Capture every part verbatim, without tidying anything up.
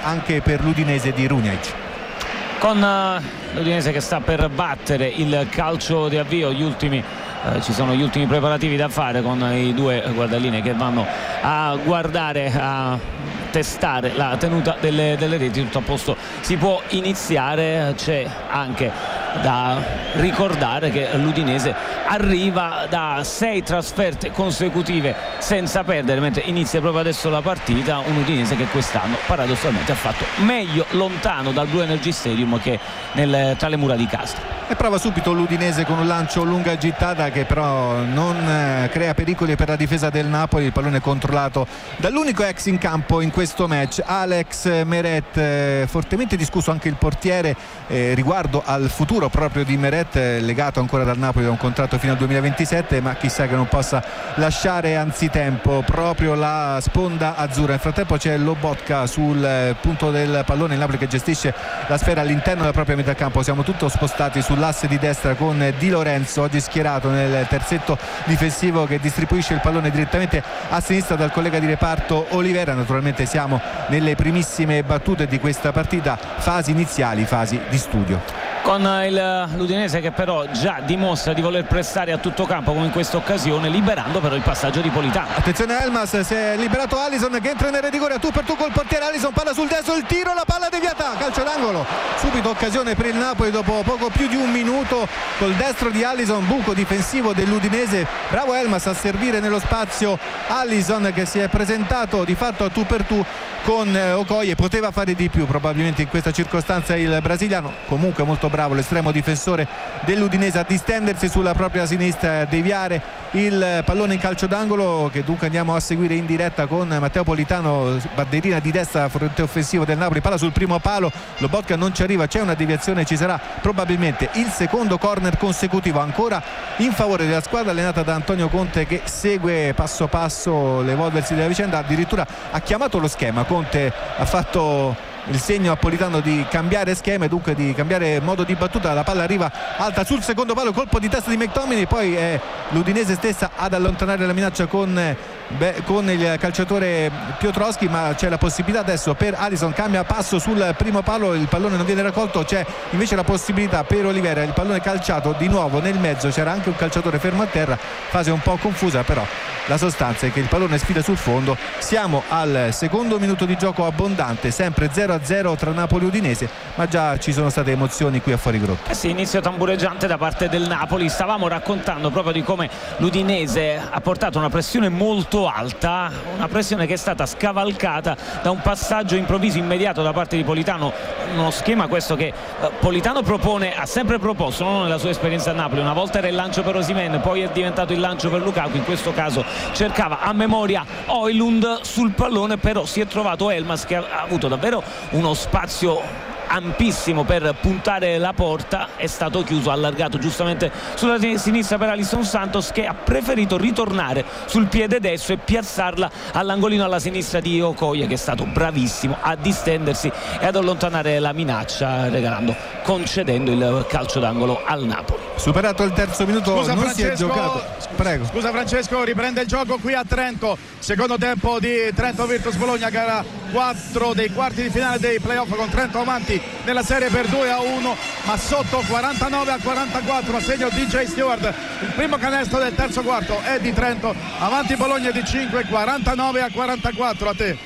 anche per l'Udinese di Runjaic. Con uh, l'Udinese che sta per battere il calcio di avvio, gli ultimi Uh, ci sono gli ultimi preparativi da fare con i due guardalinee che vanno a guardare, a testare la tenuta delle, delle reti. Tutto a posto, si può iniziare. C'è anche da ricordare che l'Udinese arriva da sei trasferte consecutive senza perdere, mentre inizia proprio adesso la partita. Un Udinese che quest'anno paradossalmente ha fatto meglio lontano dal Blue Energy Stadium che nel, tra le mura di Castro. E prova subito l'Udinese con un lancio lunga gittata che però non eh, crea pericoli per la difesa del Napoli. Il pallone controllato dall'unico ex in campo in questo match, Alex Meret. Eh, fortemente discusso anche il portiere eh, riguardo al futuro proprio di Meret, eh, legato ancora dal Napoli da un contratto fino al duemilaventisette, ma chissà che non possa lasciare anzitempo proprio la sponda azzurra. Nel frattempo c'è Lobotka sul eh, punto del pallone, il Napoli che gestisce la sfera all'interno della propria metà campo. Siamo tutto spostati sul l'asse di destra con Di Lorenzo oggi schierato nel terzetto difensivo, che distribuisce il pallone direttamente a sinistra dal collega di reparto Olivera. Naturalmente siamo nelle primissime battute di questa partita, fasi iniziali, fasi di studio, con il, l'Udinese che però già dimostra di voler prestare a tutto campo come in questa occasione, liberando però il passaggio di Politano. Attenzione a Elmas, si è liberato Alisson che entra nel rigore a tu per tu col portiere. Alisson, palla sul destro, il tiro, la palla deviata, calcio d'angolo, subito occasione per il Napoli dopo poco più di un minuto col destro di Alisson, buco difensivo dell'Udinese. Bravo Elmas a servire nello spazio Alisson che si è presentato di fatto a tu per tu con Okoye, poteva fare di più probabilmente in questa circostanza il brasiliano. Comunque molto bravo l'estremo difensore dell'Udinese a distendersi sulla propria sinistra, a deviare il pallone in calcio d'angolo, che dunque andiamo a seguire in diretta con Matteo Politano, banderina di destra, fronte offensivo del Napoli, palla sul primo palo, Lobotka non ci arriva, c'è una deviazione, ci sarà probabilmente il secondo corner consecutivo ancora in favore della squadra allenata da Antonio Conte, che segue passo passo l'evolversi della vicenda. Addirittura ha chiamato lo schema, Conte ha fatto il segno a Politano di cambiare schema e dunque di cambiare modo di battuta. La palla arriva alta sul secondo palo, colpo di testa di McTominay, poi è l'Udinese stessa ad allontanare la minaccia con, beh, con il calciatore Piotrowski, ma c'è la possibilità adesso per Alisson, cambia passo sul primo palo, il pallone non viene raccolto, c'è invece la possibilità per Olivera, il pallone calciato di nuovo nel mezzo, c'era anche un calciatore fermo a terra, fase un po' confusa, però la sostanza è che il pallone sfida sul fondo. Siamo al secondo minuto di gioco abbondante, sempre zero a zero tra Napoli e Udinese, ma già ci sono state emozioni qui a fuori grotta. Eh sì, inizio tambureggiante da parte del Napoli. Stavamo raccontando proprio di come l'Udinese ha portato una pressione molto alta, una pressione che è stata scavalcata da un passaggio improvviso immediato da parte di Politano, uno schema questo che eh, Politano propone, ha sempre proposto, non nella sua esperienza a Napoli. Una volta era il lancio per Osimhen, poi è diventato il lancio per Lukaku, in questo caso cercava a memoria Højlund sul pallone, però si è trovato Elmas che ha avuto davvero uno spazio ampissimo per puntare la porta, è stato chiuso, allargato giustamente sulla sinistra per Alisson Santos, che ha preferito ritornare sul piede destro e piazzarla all'angolino alla sinistra di Okoye, che è stato bravissimo a distendersi e ad allontanare la minaccia, regalando, concedendo il calcio d'angolo al Napoli. Superato il terzo minuto, scusa, non Francesco, si è giocato. Prego. Scusa Francesco, riprende il gioco qui a Trento, secondo tempo di Trento Virtus Bologna, gara quattro dei quarti di finale dei playoff, con Trento avanti nella serie per due a uno, ma sotto quarantanove a quarantaquattro a segno D J Stewart. Il primo canestro del terzo quarto è di Trento, avanti Bologna di cinque, quarantanove a quarantaquattro. A te.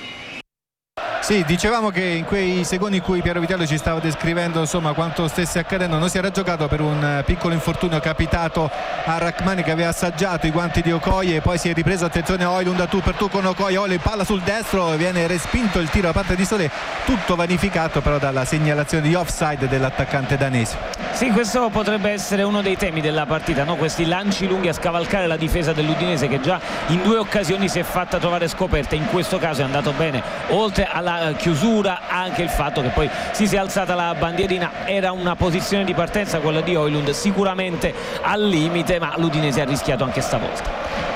Sì, dicevamo che in quei secondi in cui Piero Vitello ci stava descrivendo insomma quanto stesse accadendo, non si era giocato per un piccolo infortunio capitato a Rachmani, che aveva assaggiato i guanti di Okoye e poi si è ripreso. Attenzione a Højlund a tu per tu con Okoye, Højlund palla sul destro, viene respinto il tiro da parte di Solé, tutto vanificato però dalla segnalazione di offside dell'attaccante danese. Sì, questo potrebbe essere uno dei temi della partita, no? Questi lanci lunghi a scavalcare la difesa dell'Udinese, che già in due occasioni si è fatta trovare scoperta. In questo caso è andato bene, oltre alla chiusura, anche il fatto che poi si sia alzata la bandierina. Era una posizione di partenza quella di Højlund, sicuramente al limite, ma l'Udinese ha rischiato anche stavolta.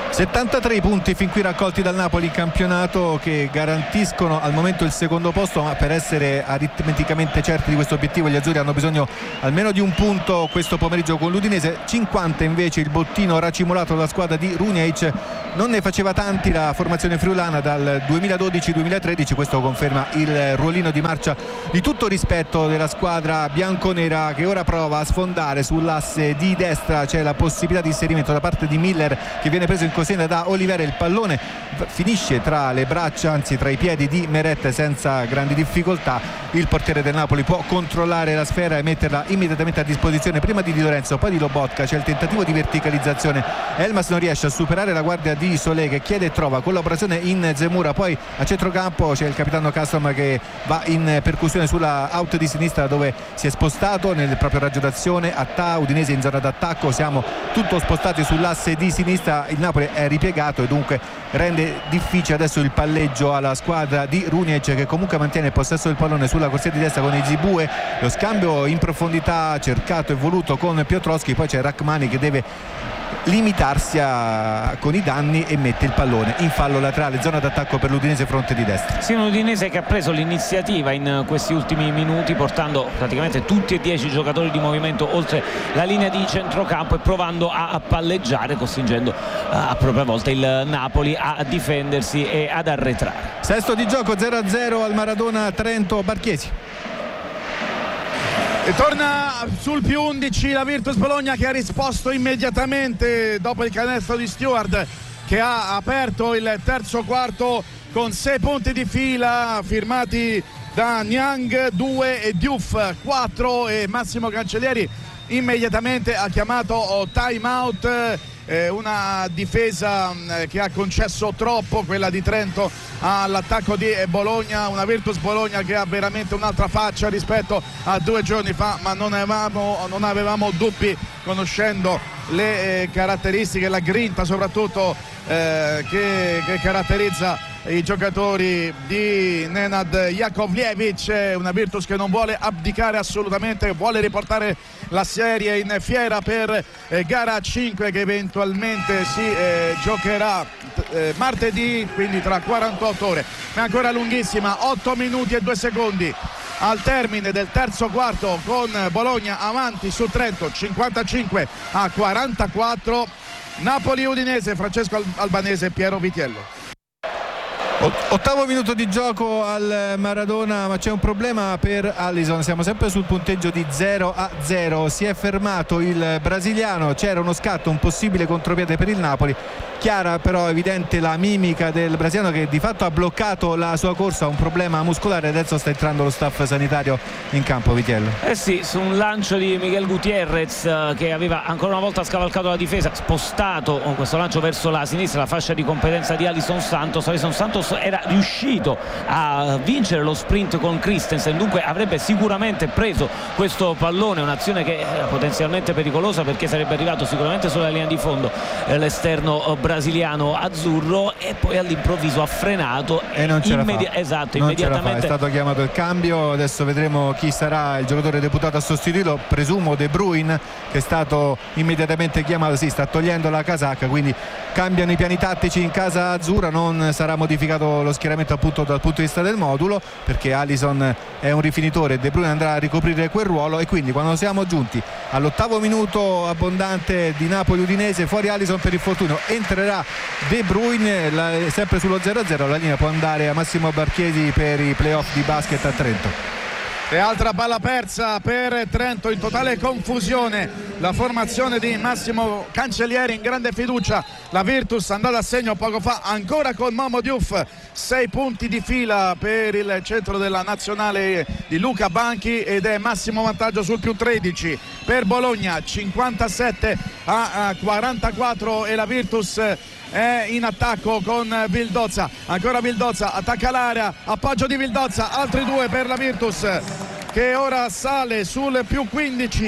settantatré i punti fin qui raccolti dal Napoli in campionato, che garantiscono al momento il secondo posto, ma per essere aritmeticamente certi di questo obiettivo gli azzurri hanno bisogno almeno di un punto questo pomeriggio con l'Udinese. cinquanta invece il bottino racimolato dalla squadra di Runjaic. Non ne faceva tanti la formazione friulana dal duemiladodici duemilatredici, questo conferma il ruolino di marcia di tutto rispetto della squadra bianconera, che ora prova a sfondare sull'asse di destra. C'è la possibilità di inserimento da parte di Miller, che viene preso in consegna da Olivera. Il pallone finisce tra le braccia, anzi tra i piedi di Meret senza grandi difficoltà. Il portiere del Napoli può controllare la sfera e metterla immediatamente a disposizione prima di Di Lorenzo, poi di Lobotka. C'è il tentativo di verticalizzazione, Elmas non riesce a superare la guardia di Solé, che chiede e trova collaborazione in Zemura. Poi a centrocampo c'è il capitano Castrom che va in percussione sulla out di sinistra, dove si è spostato nel proprio raggio d'azione. Attà, Udinese in zona d'attacco, siamo tutto spostati sull'asse di sinistra. Il Napoli è ripiegato e dunque rende difficile adesso il palleggio alla squadra di Runjaic, che comunque mantiene il possesso del pallone sulla corsia di destra con Izibue. Lo scambio in profondità cercato e voluto con Piotrowski, poi c'è Rachmani che deve limitarsi a, con i danni, e mette il pallone in fallo laterale, zona d'attacco per l'Udinese fronte di destra. Sì, un Udinese che ha preso l'iniziativa in questi ultimi minuti, portando praticamente tutti e dieci i giocatori di movimento oltre la linea di centrocampo e provando a, a palleggiare, costringendo a propria volta il Napoli a difendersi e ad arretrare. Sesto di gioco, zero a zero al Maradona Trento. Barchiesi. E torna sul più undici la Virtus Bologna, che ha risposto immediatamente dopo il canestro di Stewart, che ha aperto il terzo quarto con sei punti di fila firmati da Niang, due e Diouf quattro, e Massimo Cancellieri immediatamente ha chiamato time out. Eh, una difesa eh, che ha concesso troppo, quella di Trento, all'attacco di Bologna. Una Virtus Bologna che ha veramente un'altra faccia rispetto a due giorni fa, ma non avevamo, non avevamo dubbi, conoscendo le eh, caratteristiche, la grinta soprattutto eh, che, che caratterizza i giocatori di Nenad Jakovljevic. Una Virtus che non vuole abdicare assolutamente, vuole riportare la serie in fiera per eh, gara cinque, che eventualmente si eh, giocherà eh, martedì, quindi tra quarantotto ore. Ma ancora lunghissima, otto minuti e due secondi al termine del terzo quarto, con Bologna avanti su Trento cinquantacinque a quarantaquattro. Napoli Udinese, Francesco Albanese e Piero Vitiello. Ottavo minuto di gioco al Maradona, ma c'è un problema per Alisson. Siamo sempre sul punteggio di zero a zero. Si è fermato il brasiliano, c'era uno scatto, un possibile contropiede per il Napoli. Chiara però evidente la mimica del brasiliano, che di fatto ha bloccato la sua corsa, un problema muscolare. Adesso sta entrando lo staff sanitario in campo, Vitiello. Eh sì, su un lancio di Miguel Gutierrez, che aveva ancora una volta scavalcato la difesa, spostato con questo lancio verso la sinistra, la fascia di competenza di Alisson Santos. Alisson Santos era riuscito a vincere lo sprint con Christensen, dunque avrebbe sicuramente preso questo pallone, un'azione che era potenzialmente pericolosa, perché sarebbe arrivato sicuramente sulla linea di fondo eh, l'esterno brasiliano azzurro, e poi all'improvviso ha frenato e non ce immedi- la fa. esatto, non immediatamente è stato chiamato il cambio. Adesso vedremo chi sarà il giocatore deputato a sostituirlo, presumo De Bruyne, che è stato immediatamente chiamato. Si sta togliendo la casacca, quindi cambiano i piani tattici in casa azzurra. Non sarà modificato lo schieramento appunto dal punto di vista del modulo, perché Alisson è un rifinitore e De Bruyne andrà a ricoprire quel ruolo. E quindi quando siamo giunti all'ottavo minuto abbondante di Napoli Udinese, fuori Alisson per infortunio, entrerà De Bruyne, la, sempre sullo zero a zero. La linea può andare a Massimo Barchiesi per i playoff di basket a Trento. E altra palla persa per Trento, in totale confusione la formazione di Massimo Cancellieri, in grande fiducia la Virtus, andata a segno poco fa ancora con Momo Diouf. Sei punti di fila per il centro della nazionale di Luca Banchi, ed è massimo vantaggio sul più tredici per Bologna, cinquantasette a quarantaquattro, e la Virtus è in attacco con Vildozza. Ancora Vildozza, attacca l'area, appoggio di Vildozza, altri due per la Virtus, che ora sale sul più quindici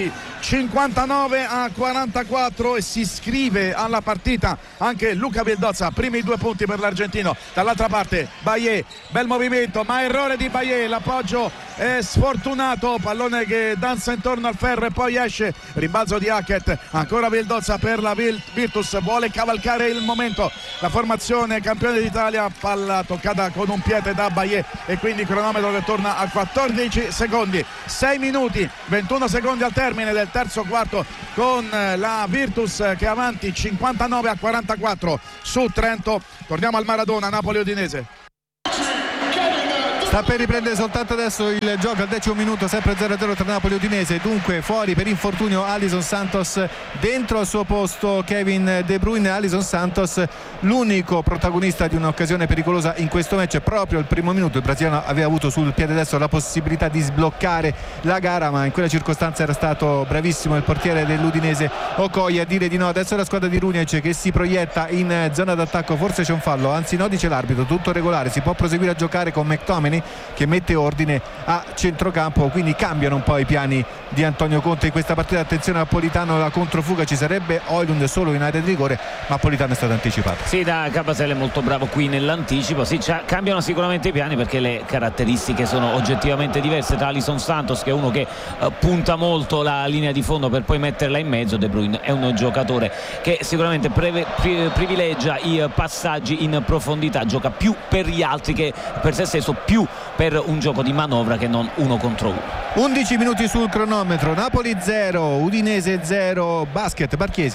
cinquantanove a quarantaquattro, e si iscrive alla partita anche Luca Vildozza. Primi due punti per l'argentino. Dall'altra parte Baillet, bel movimento ma errore di Baillet, l'appoggio è sfortunato, pallone che danza intorno al ferro e poi esce, rimbalzo di Hackett, ancora Vildozza per la Virtus, vuole cavalcare il momento la formazione campione d'Italia, palla toccata con un piede da Baillet e quindi cronometro che torna a quattordici secondi, sei minuti ventuno secondi al termine del terzo quarto, con la Virtus che è avanti cinquantanove a quarantaquattro su Trento. Torniamo al Maradona, Napoli-Udinese. Sta per riprendere soltanto adesso il gioco al decimo minuto, sempre zero a zero tra Napoli e Udinese. Dunque fuori per infortunio Alison Santos, dentro al suo posto Kevin De Bruyne. Alison Santos l'unico protagonista di un'occasione pericolosa in questo match, proprio al primo minuto il brasiliano aveva avuto sul piede destro la possibilità di sbloccare la gara, ma in quella circostanza era stato bravissimo il portiere dell'Udinese Okoye a dire di no. Adesso è la squadra di Runjec che si proietta in zona d'attacco, forse c'è un fallo, anzi no, dice l'arbitro, tutto regolare, si può proseguire a giocare con McTominay che mette ordine a centrocampo, quindi cambiano un po' i piani di Antonio Conte in questa partita. Attenzione a Politano, la controfuga ci sarebbe, Højlund solo in area di rigore ma Politano è stato anticipato. Sì, da Capaselle è molto bravo qui nell'anticipo. Sì, cambiano sicuramente i piani perché le caratteristiche sono oggettivamente diverse tra Alison Santos che è uno che uh, punta molto la linea di fondo per poi metterla in mezzo, De Bruyne è un giocatore che sicuramente preve, pri, privilegia i uh, passaggi in profondità, gioca più per gli altri che per se stesso, più per un gioco di manovra che non uno contro uno. undici minuti sul cronometro, Napoli zero, Udinese zero. Basket, Barchiesi.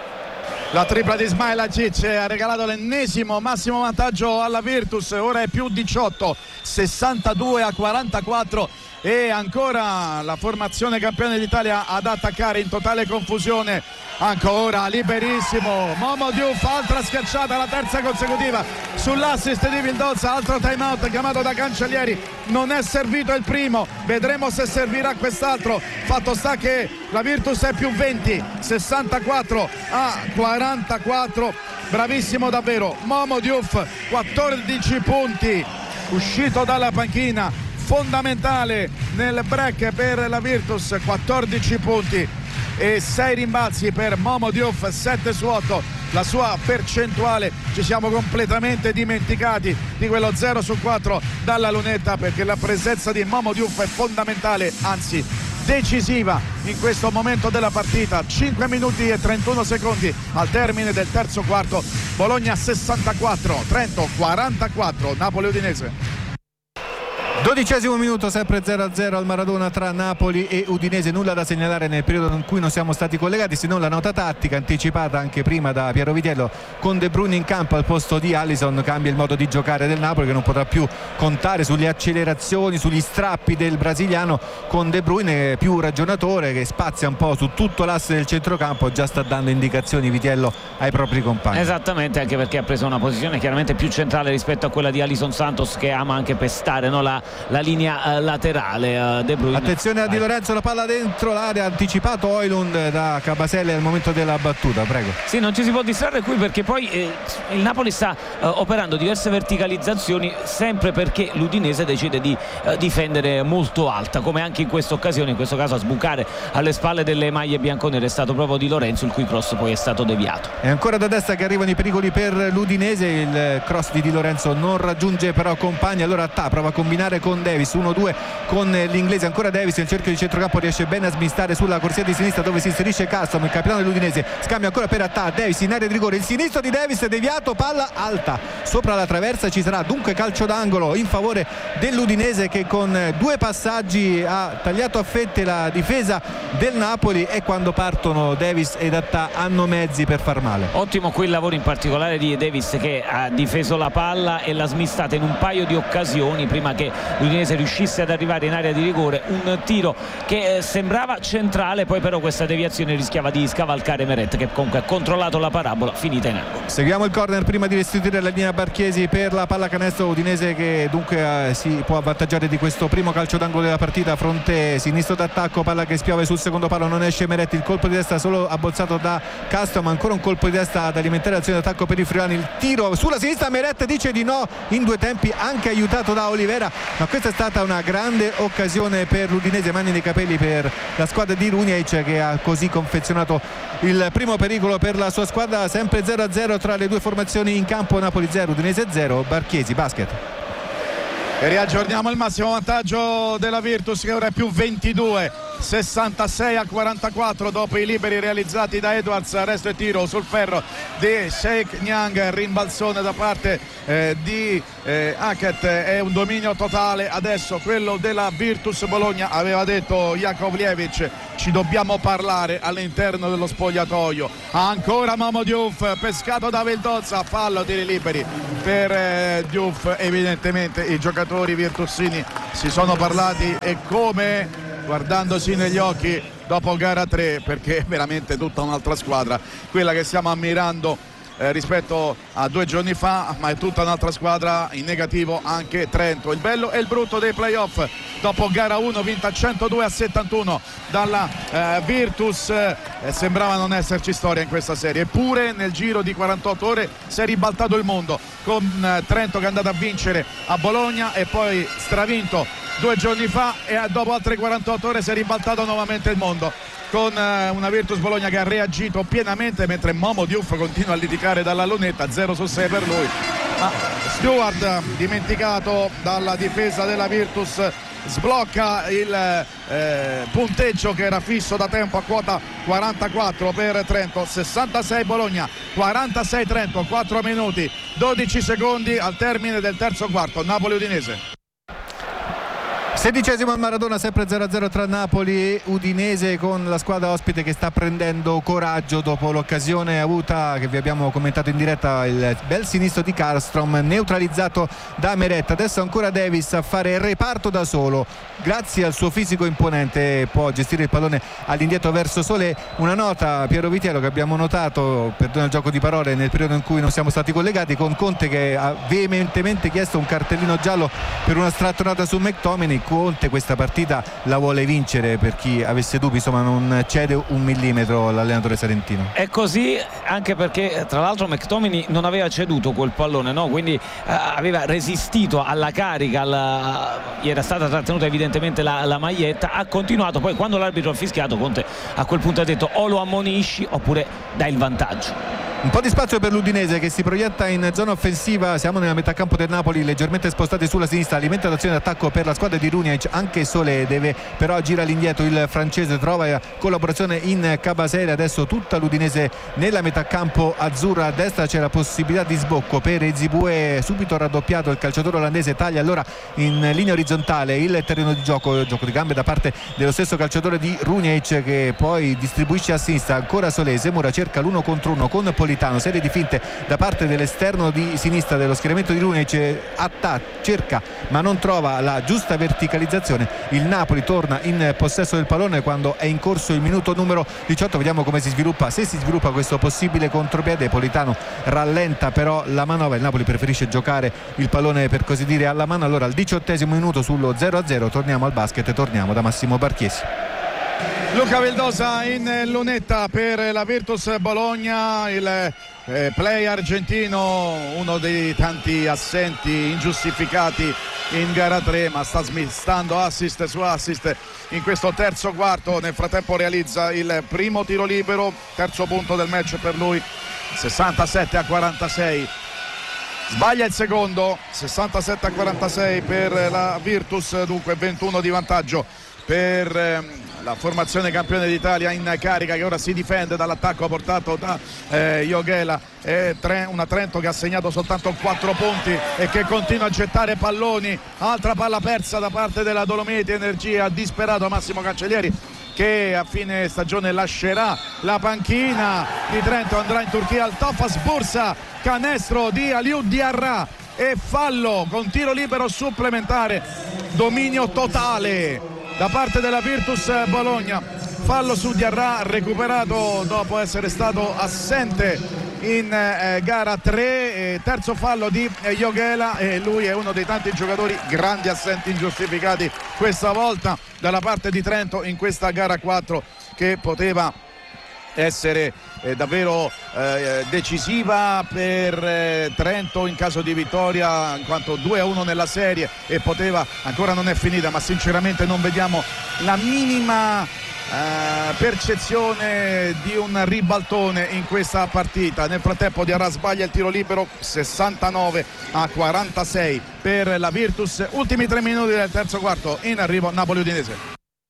La tripla di Ismail Agic ha regalato l'ennesimo massimo vantaggio alla Virtus, ora è più diciotto, sessantadue a quarantaquattro, e ancora la formazione campione d'Italia ad attaccare in totale confusione. Ancora liberissimo Momo Diouf, altra schiacciata, la terza consecutiva sull'assist di Vildozza, altro time out chiamato da Cancellieri, non è servito il primo, vedremo se servirà quest'altro. Fatto sta che la Virtus è più venti, sessantaquattro a quarantaquattro, bravissimo davvero Momo Diouf, quattordici punti, uscito dalla panchina, fondamentale nel break per la Virtus, quattordici punti e sei rimbalzi per Momo Diouf, sette su otto la sua percentuale. Ci siamo completamente dimenticati di quello zero su quattro dalla lunetta, perché la presenza di Momo Diouf è fondamentale, anzi decisiva in questo momento della partita. Cinque minuti e trentuno secondi al termine del terzo quarto, Bologna sessantaquattro, Trento quarantaquattro, Napoli-Udinese. Dodicesimo minuto, sempre zero a zero al Maradona tra Napoli e Udinese. Nulla da segnalare nel periodo in cui non siamo stati collegati, se non la nota tattica anticipata anche prima da Piero Vitiello, con De Bruyne in campo al posto di Alisson. Cambia il modo di giocare del Napoli, che non potrà più contare sulle accelerazioni, sugli strappi del brasiliano, con De Bruyne più ragionatore che spazia un po' su tutto l'asse del centrocampo. Già sta dando indicazioni Vitiello ai propri compagni. Esattamente, anche perché ha preso una posizione chiaramente più centrale rispetto a quella di Alison Santos, che ama anche pestare, no? la la linea uh, laterale. uh, De Bruyne. Attenzione a Di Lorenzo, la palla dentro l'area, anticipato Højlund da Cabaselle al momento della battuta. Prego. Sì, non ci si può distrarre qui perché poi eh, il Napoli sta uh, operando diverse verticalizzazioni, sempre perché l'Udinese decide di uh, difendere molto alta, come anche in questa occasione. In questo caso a sbucare alle spalle delle maglie bianconere è stato proprio Di Lorenzo, il cui cross poi è stato deviato. E ancora da destra che arrivano i pericoli per l'Udinese, il cross di Di Lorenzo non raggiunge però compagni, allora Ta prova a combinare con Davis, uno due con l'inglese. Ancora Davis nel cerchio di centrocampo, riesce bene a smistare sulla corsia di sinistra dove si inserisce Castro, il capitano dell'Udinese. Scambia ancora per Attà, Davis in area di rigore, il sinistro di Davis è deviato, palla alta sopra la traversa, ci sarà dunque calcio d'angolo in favore dell'Udinese, che con due passaggi ha tagliato a fette la difesa del Napoli, e quando partono Davis ed Attà hanno mezzi per far male. Ottimo quel lavoro in particolare di Davis, che ha difeso la palla e l'ha smistata in un paio di occasioni prima che l'Udinese riuscisse ad arrivare in area di rigore. Un tiro che eh, sembrava centrale, poi però questa deviazione rischiava di scavalcare Meret, che comunque ha controllato la parabola, finita in angolo. Seguiamo il corner prima di restituire la linea Barchiesi per la palla canestro Udinese, che dunque eh, si può avvantaggiare di questo primo calcio d'angolo della partita. Fronte sinistro d'attacco, palla che spiove sul secondo palo, non esce Meret, il colpo di destra solo abbozzato da Castro, ma ancora un colpo di destra ad alimentare l'azione d'attacco per i friulani. Il tiro sulla sinistra, Meret dice di no in due tempi, anche aiutato da Olivera, ma questa è stata una grande occasione per l'Udinese, mani nei capelli per la squadra di Runjaic, che ha così confezionato il primo pericolo per la sua squadra. Sempre zero a zero tra le due formazioni in campo, Napoli zero, Udinese zero. Barchiesi, basket. E riaggiorniamo il massimo vantaggio della Virtus, che ora è più ventidue, sessantasei a quarantaquattro dopo i liberi realizzati da Edwards. Resto e tiro sul ferro di Sheikh Nyang, rimbalzone da parte eh, di eh, Hackett, è un dominio totale adesso quello della Virtus Bologna. Aveva detto Jakovljevic, ci dobbiamo parlare all'interno dello spogliatoio. Ancora Momo Diouf, pescato da Vildoza, fallo, tiri liberi per eh, Diouf. Evidentemente i giocatori virtusini si sono parlati, e come, guardandosi negli occhi dopo gara tre, perché è veramente tutta un'altra squadra quella che stiamo ammirando eh, rispetto a due giorni fa, ma è tutta un'altra squadra. In negativo anche Trento. Il bello e il brutto dei playoff dopo gara uno vinta centodue a settantuno dalla eh, Virtus. Eh, sembrava non esserci storia in questa serie, eppure nel giro di quarantotto ore si è ribaltato il mondo, con eh, Trento che è andato a vincere a Bologna e poi stravinto due giorni fa, e dopo altre quarantotto ore si è ribaltato nuovamente il mondo, con eh, una Virtus Bologna che ha reagito pienamente, mentre Momo Diouf continua a litigare dalla lunetta. Zero su sei per lui. Ma Stewart, dimenticato dalla difesa della Virtus, sblocca il eh, punteggio che era fisso da tempo a quota quarantaquattro per Trento. Sessantasei Bologna, quarantasei Trento, quattro minuti dodici secondi al termine del terzo quarto. Napoli Udinese. Sedicesimo al Maradona, sempre zero a zero tra Napoli e Udinese, con la squadra ospite che sta prendendo coraggio dopo l'occasione avuta, che vi abbiamo commentato in diretta, il bel sinistro di Karlstrom neutralizzato da Meret. Adesso ancora Davis a fare il reparto da solo, grazie al suo fisico imponente può gestire il pallone all'indietro verso Solé. Una nota, Piero Vitiello, che abbiamo notato, perdona il gioco di parole, nel periodo in cui non siamo stati collegati, con Conte che ha veementemente chiesto un cartellino giallo per una strattonata su McTominay. Conte questa partita la vuole vincere, per chi avesse dubbi, insomma non cede un millimetro l'allenatore salentino. È così, anche perché tra l'altro McTominay non aveva ceduto quel pallone, no? Quindi eh, aveva resistito alla carica, alla... gli era stata trattenuta evidentemente la, la maglietta, ha continuato, poi quando l'arbitro ha fischiato Conte a quel punto ha detto o lo ammonisci oppure dai il vantaggio. Un po' di spazio per l'Udinese che si proietta in zona offensiva. Siamo nella metà campo del Napoli, leggermente spostati sulla sinistra, alimenta l'azione d'attacco per la squadra di Runjaic. Anche Solé deve però gira all'indietro, il francese trova collaborazione in Kabasele. Adesso tutta l'Udinese nella metà campo azzurra. A destra c'è la possibilità di sbocco per Ezibue, subito raddoppiato il calciatore olandese, taglia allora in linea orizzontale il terreno di gioco, gioco di gambe da parte dello stesso calciatore di Runjaic, che poi distribuisce a sinistra. Ancora Solé, Zemura cerca l'uno contro uno con Politano, serie di finte da parte dell'esterno di sinistra dello schieramento di Runjaic, atta, cerca ma non trova la giusta verticalizzazione. Il Napoli torna in possesso del pallone quando è in corso il minuto numero diciotto. Vediamo come si sviluppa, se si sviluppa questo possibile contropiede. Politano rallenta però la manovra, il Napoli preferisce giocare il pallone per così dire alla mano. Allora al diciottesimo minuto sullo zero a zero torniamo al basket, torniamo da Massimo Barchiesi. Luca Vildosa in lunetta per la Virtus Bologna, il eh, play argentino, uno dei tanti assenti ingiustificati in gara tre, ma sta smistando assist su assist in questo terzo quarto. Nel frattempo realizza il primo tiro libero, terzo punto del match per lui, sessantasette a quarantasei. Sbaglia il secondo, sessantasette a quarantasei per la Virtus, dunque ventuno di vantaggio per eh, la formazione campione d'Italia in carica, che ora si difende dall'attacco portato da eh, Joghela. E tre, una Trento che ha segnato soltanto quattro punti e che continua a gettare palloni. Altra palla persa da parte della Dolomiti Energia, disperato Massimo Cancellieri, che a fine stagione lascerà la panchina di Trento, andrà in Turchia al Tofaş Bursa. Canestro di Aliou Diarra e fallo con tiro libero supplementare, dominio totale da parte della Virtus Bologna. Fallo su Diarra, recuperato dopo essere stato assente in eh, gara tre. Eh, terzo fallo di eh, Joghela, e lui è uno dei tanti giocatori grandi assenti ingiustificati questa volta dalla parte di Trento in questa gara quattro, che poteva essere eh, davvero eh, decisiva per eh, Trento in caso di vittoria, in quanto due a uno nella serie e poteva, ancora non è finita, ma sinceramente non vediamo la minima eh, percezione di un ribaltone in questa partita. Nel frattempo Diarra sbaglia il tiro libero, sessantanove a quarantasei per la Virtus. Ultimi tre minuti del terzo quarto, in arrivo Napoli-Udinese.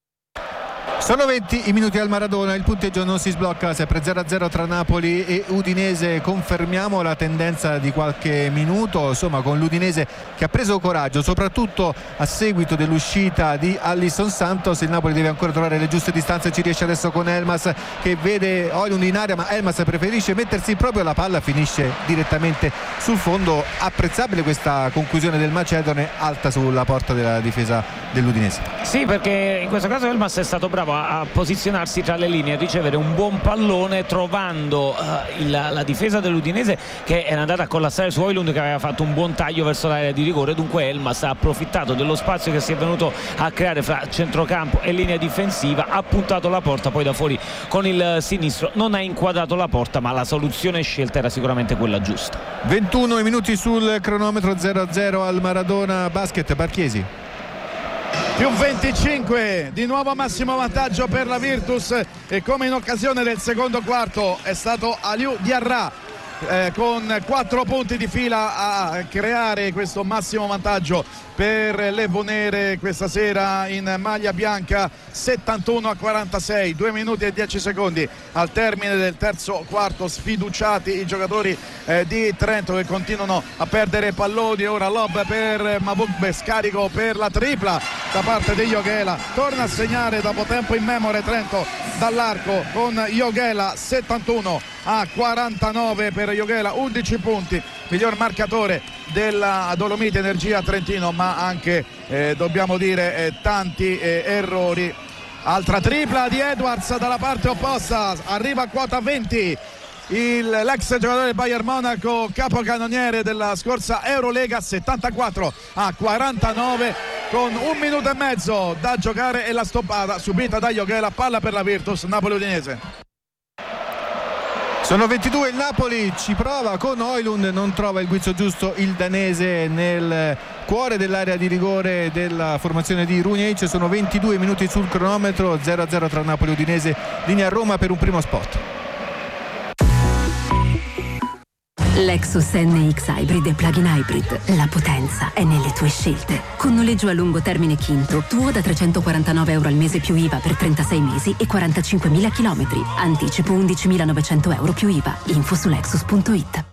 Sono venti i minuti al Maradona, il punteggio non si sblocca, sempre zero a zero tra Napoli e Udinese. Confermiamo la tendenza di qualche minuto, insomma, con l'Udinese che ha preso coraggio soprattutto a seguito dell'uscita di Alisson Santos. Il Napoli deve ancora trovare le giuste distanze, ci riesce adesso con Elmas che vede Højlund in area, ma Elmas preferisce mettersi proprio la palla, finisce direttamente sul fondo. Apprezzabile questa conclusione del macedone, alta sulla porta della difesa dell'Udinese. Sì, perché in questo caso Elmas è stato bravo a posizionarsi tra le linee, a ricevere un buon pallone, trovando uh, il, la difesa dell'Udinese che era andata a collassare su Højlund, che aveva fatto un buon taglio verso l'area di rigore. Dunque Elmas ha approfittato dello spazio che si è venuto a creare fra centrocampo e linea difensiva, ha puntato la porta, poi da fuori con il sinistro non ha inquadrato la porta, ma la soluzione scelta era sicuramente quella giusta. ventuno minuti sul cronometro, zero a zero al Maradona Basket. Barchiesi. Più venticinque, di nuovo massimo vantaggio per la Virtus, e come in occasione del secondo quarto è stato Aliou Diarra eh, con quattro punti di fila a creare questo massimo vantaggio per le Bonere questa sera in maglia bianca. Settantuno a quarantasei, due minuti e dieci secondi al termine del terzo quarto. Sfiduciati i giocatori eh, di Trento, che continuano a perdere palloni. Ora lob per Mabukbe, scarico per la tripla da parte di Joghela, torna a segnare dopo tempo immemore Trento dall'arco con Joghela. Settantuno a quarantanove per Joghela, undici punti, miglior marcatore della Dolomiti Energia Trentino, ma anche eh, dobbiamo dire eh, tanti eh, errori. Altra tripla di Edwards dalla parte opposta, arriva a quota venti il, l'ex giocatore del Bayern Monaco, capocannoniere della scorsa Eurolega. Settantaquattro a quarantanove con un minuto e mezzo da giocare, e la stoppata subita da Joghela. Palla per la Virtus, Napoli-Udinese. Sono ventidue, il Napoli ci prova con Højlund, non trova il guizzo giusto il danese nel cuore dell'area di rigore della formazione di Runjaic. Sono ventidue minuti sul cronometro, zero a zero tra Napoli e Udinese. Linea a Roma per un primo spot. Lexus N X Hybrid e Plug-in Hybrid. La potenza è nelle tue scelte. Con noleggio a lungo termine Quinto, tuo da trecentoquarantanove euro al mese più I V A per trentasei mesi e quarantacinquemila chilometri. Anticipo undicimilanovecento euro più I V A. Info su lexus punto it.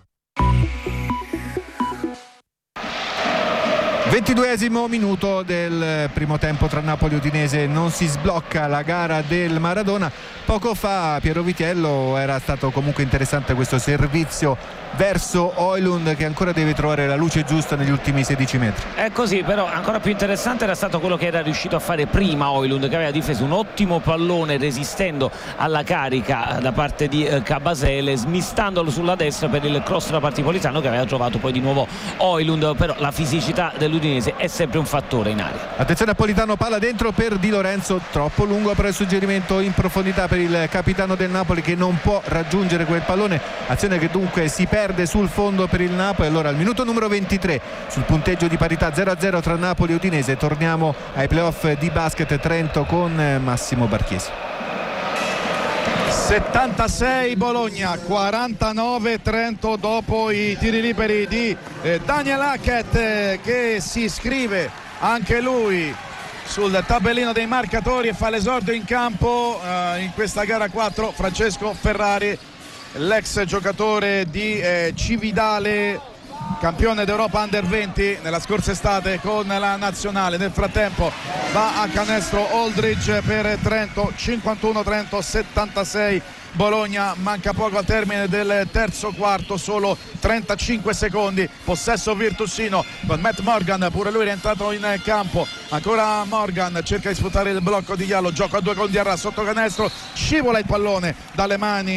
ventiduesimo minuto del primo tempo tra Napoli e Udinese, non si sblocca la gara del Maradona. Poco fa Piero Vitiello, era stato comunque interessante questo servizio verso Højlund, che ancora deve trovare la luce giusta negli ultimi sedici metri. È così, però ancora più interessante era stato quello che era riuscito a fare prima Højlund, che aveva difeso un ottimo pallone resistendo alla carica da parte di eh, Cabasele, smistandolo sulla destra per il cross da parte di Politano, che aveva trovato poi di nuovo Højlund. Però la fisicità dell'Udinese è sempre un fattore in area. Attenzione a Politano, palla dentro per Di Lorenzo, troppo lungo per il suggerimento in profondità per il capitano del Napoli, che non può raggiungere quel pallone. Azione che dunque si perde sul fondo per il Napoli. Allora al minuto numero ventitré, sul punteggio di parità zero a zero tra Napoli e Udinese, torniamo ai playoff di basket Trento con Massimo Barchiesi. settantasei Bologna, quarantanove Trento dopo i tiri liberi di eh, Daniel Hackett, eh, che si iscrive anche lui sul tabellino dei marcatori e fa l'esordio in campo eh, in questa gara quattro. Francesco Ferrari, l'ex giocatore di eh, Cividale, campione d'Europa Under venti nella scorsa estate con la nazionale. Nel frattempo va a canestro Aldridge per Trento. Cinquantuno Trento, settantasei Bologna. Manca poco al termine del terzo quarto, solo trentacinque secondi. Possesso virtusino con Matt Morgan, pure lui rientrato in campo. Ancora Morgan cerca di sfruttare il blocco di Diallo, gioco a due con Diarra sotto canestro, scivola il pallone dalle mani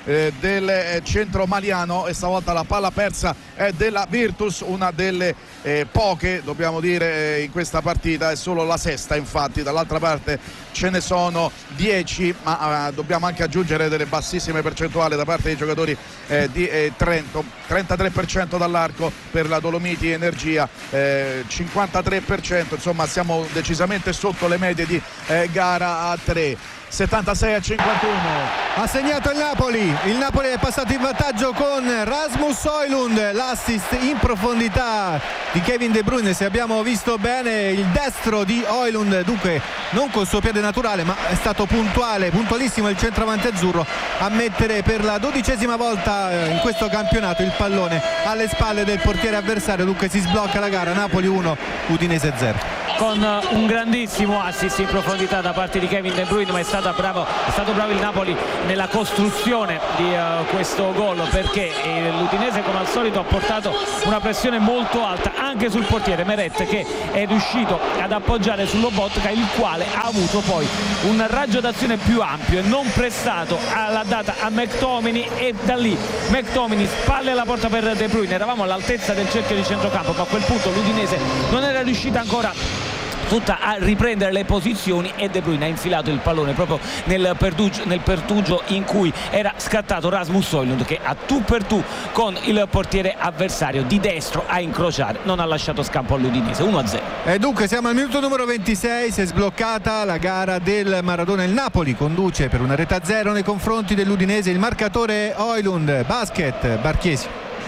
eh, del eh, centro maliano, e stavolta la palla persa è della Virtus, una delle eh, poche, dobbiamo dire, eh, in questa partita, è solo la sesta infatti, dall'altra parte ce ne sono dieci, ma eh, dobbiamo anche aggiungere delle bassissime percentuali da parte dei giocatori eh, di eh, Trento. Trentatré per cento dall'arco per la Dolomiti Energia, eh, cinquantatré per cento, insomma siamo decisamente sotto le medie di eh, gara a tre. settantasei a cinquantuno. Ha segnato il Napoli, il Napoli è passato in vantaggio con Rasmus Højlund, l'assist in profondità di Kevin De Bruyne, se abbiamo visto bene il destro di Højlund, dunque non col suo piede naturale ma è stato puntuale, puntualissimo il centravanti azzurro a mettere per la dodicesima volta in questo campionato il pallone alle spalle del portiere avversario, dunque si sblocca la gara, Napoli uno, Udinese zero. Con un grandissimo assist in profondità da parte di Kevin De Bruyne, ma è stato bravo, è stato bravo il Napoli nella costruzione di uh, questo gol, perché eh, l'Udinese come al solito ha portato una pressione molto alta anche sul portiere Meret, che è riuscito ad appoggiare su Lobotka, il quale ha avuto poi un raggio d'azione più ampio e non prestato, l'ha data a McTominay e da lì McTominay spalle alla porta per De Bruyne. Eravamo all'altezza del cerchio di centrocampo, ma a quel punto l'Udinese non era riuscita ancora tutta a riprendere le posizioni e De Bruyne ha infilato il pallone proprio nel pertugio, nel pertugio in cui era scattato Rasmus Højlund, che a tu per tu con il portiere avversario di destro a incrociare non ha lasciato scampo all'Udinese. Uno a zero. E dunque siamo al minuto numero ventisei, si è sbloccata la gara del Maradona, il Napoli conduce per una rete a zero nei confronti dell'Udinese, il marcatore Højlund. Basket, Barchiesi.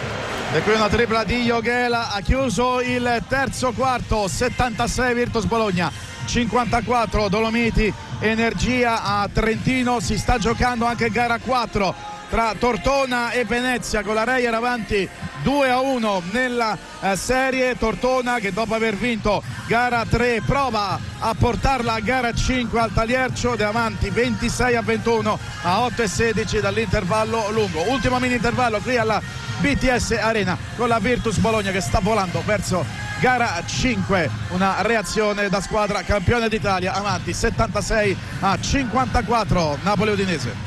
E qui una tripla di Joghela ha chiuso il terzo quarto. Settantasei Virtus Bologna, cinquantaquattro Dolomiti Energia. A Trentino si sta giocando anche gara quattro tra Tortona e Venezia, con la Reyer avanti due a uno nella eh, serie. Tortona che dopo aver vinto gara tre prova a portarla a gara cinque al Taliercio, ed è avanti ventisei a ventuno a otto e sedici dall'intervallo lungo. Ultimo mini intervallo qui alla B T S Arena con la Virtus Bologna che sta volando verso gara cinque, una reazione da squadra campione d'Italia, avanti settantasei a cinquantaquattro Napoli Udinese.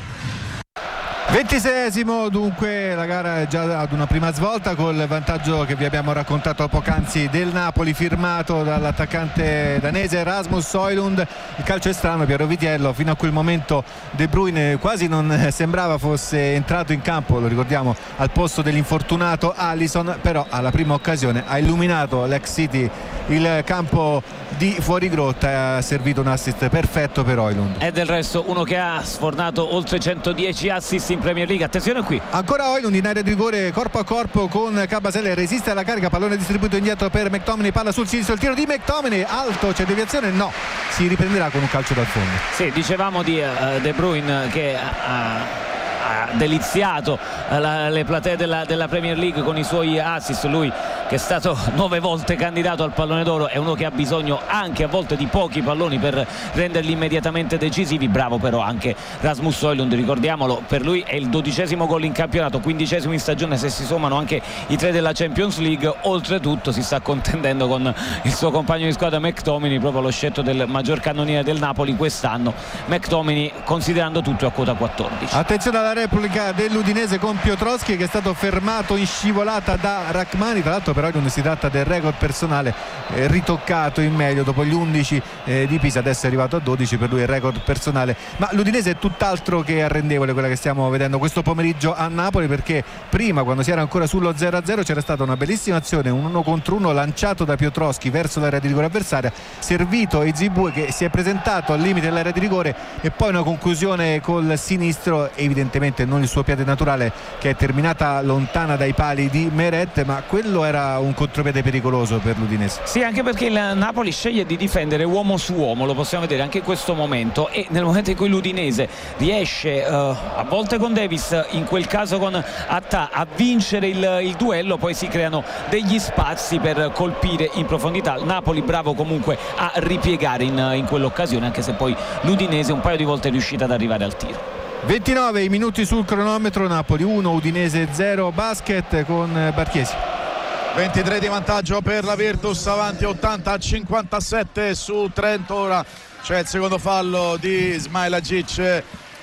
ventiseiesimo, dunque la gara è già ad una prima svolta col vantaggio che vi abbiamo raccontato poc'anzi del Napoli, firmato dall'attaccante danese Rasmus Højlund. Il calcio è strano, Piero Vitiello, fino a quel momento De Bruyne quasi non sembrava fosse entrato in campo, lo ricordiamo, al posto dell'infortunato Alisson, però alla prima occasione ha illuminato l'ex City il campo di fuorigrotta e ha servito un assist perfetto per Højlund. E del resto uno che ha sfornato oltre centodieci assist in Premier League. Attenzione qui, ancora Højlund in area di rigore corpo a corpo con Kabasele, resiste alla carica, pallone distribuito indietro per McTominay, palla sul sinistro, il tiro di McTominay alto, c'è deviazione? No, si riprenderà con un calcio dal fondo. Sì, dicevamo di uh, De Bruyne che ha uh, ha deliziato la, le platee della, della Premier League con i suoi assist. Lui che è stato nove volte candidato al pallone d'oro è uno che ha bisogno anche a volte di pochi palloni per renderli immediatamente decisivi. Bravo però anche Rasmus Højlund, ricordiamolo, per lui è il dodicesimo gol in campionato, quindicesimo in stagione se si sommano anche i tre della Champions League. Oltretutto si sta contendendo con il suo compagno di squadra McTominay, proprio lo scelto del maggior cannoniere del Napoli quest'anno. McTominay, considerando tutto, a quota quattordici. Attenzione alla replica dell'Udinese con Piotrowski che è stato fermato in scivolata da Rachmani, tra l'altro però non si tratta del record personale eh, ritoccato in meglio dopo gli undici eh, di Pisa, adesso è arrivato a dodici, per lui è il record personale. Ma l'Udinese è tutt'altro che arrendevole quella che stiamo vedendo questo pomeriggio a Napoli, perché prima, quando si era ancora sullo zero a zero, c'era stata una bellissima azione, un uno contro uno lanciato da Piotrowski verso l'area di rigore avversaria, servito Ezibue che si è presentato al limite dell'area di rigore, e poi una conclusione col sinistro, evidentemente non il suo piede naturale, che è terminata lontana dai pali di Meret, ma quello era un contropiede pericoloso per l'Udinese. Sì, anche perché il Napoli sceglie di difendere uomo su uomo, lo possiamo vedere anche in questo momento, e nel momento in cui l'Udinese riesce uh, a volte con Davis, in quel caso con Attà, a vincere il, il duello, poi si creano degli spazi per colpire in profondità. Il Napoli bravo comunque a ripiegare in, in quell'occasione, anche se poi l'Udinese un paio di volte è riuscita ad arrivare al tiro. ventinove i minuti sul cronometro, Napoli uno, Udinese zero. Basket con Barchiesi. ventitré di vantaggio per la Virtus, avanti ottanta a cinquantasette su Trento. Ora c'è il secondo fallo di Smailagic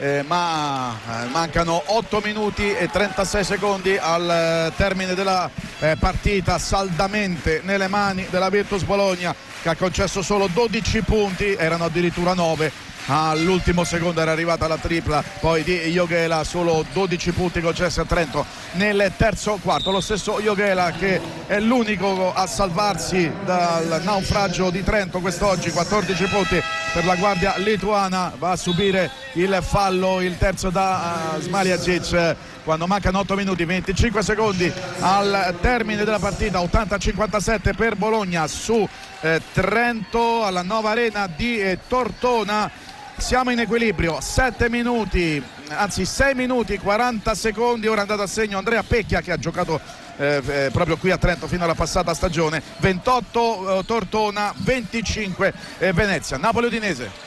eh, ma eh, mancano otto minuti e trentasei secondi al eh, termine della eh, partita, saldamente nelle mani della Virtus Bologna, che ha concesso solo dodici punti, erano addirittura nove. All'ultimo secondo era arrivata la tripla poi di Joghela, solo dodici punti concessi a Trento nel terzo quarto. Lo stesso Joghela che è l'unico a salvarsi dal naufragio di Trento quest'oggi, quattordici punti per la guardia lituana, va a subire il fallo, il terzo da uh, Smaliagic quando mancano otto minuti venticinque secondi al termine della partita. Ottanta a cinquantasette per Bologna su eh, Trento alla nuova arena di eh, Tortona. Siamo in equilibrio, sette minuti, anzi sei minuti quaranta secondi. Ora è andato a segno Andrea Pecchia, che ha giocato eh, eh, proprio qui a Trento fino alla passata stagione. Ventotto eh, Tortona, venticinque eh, Venezia. Napoli Udinese.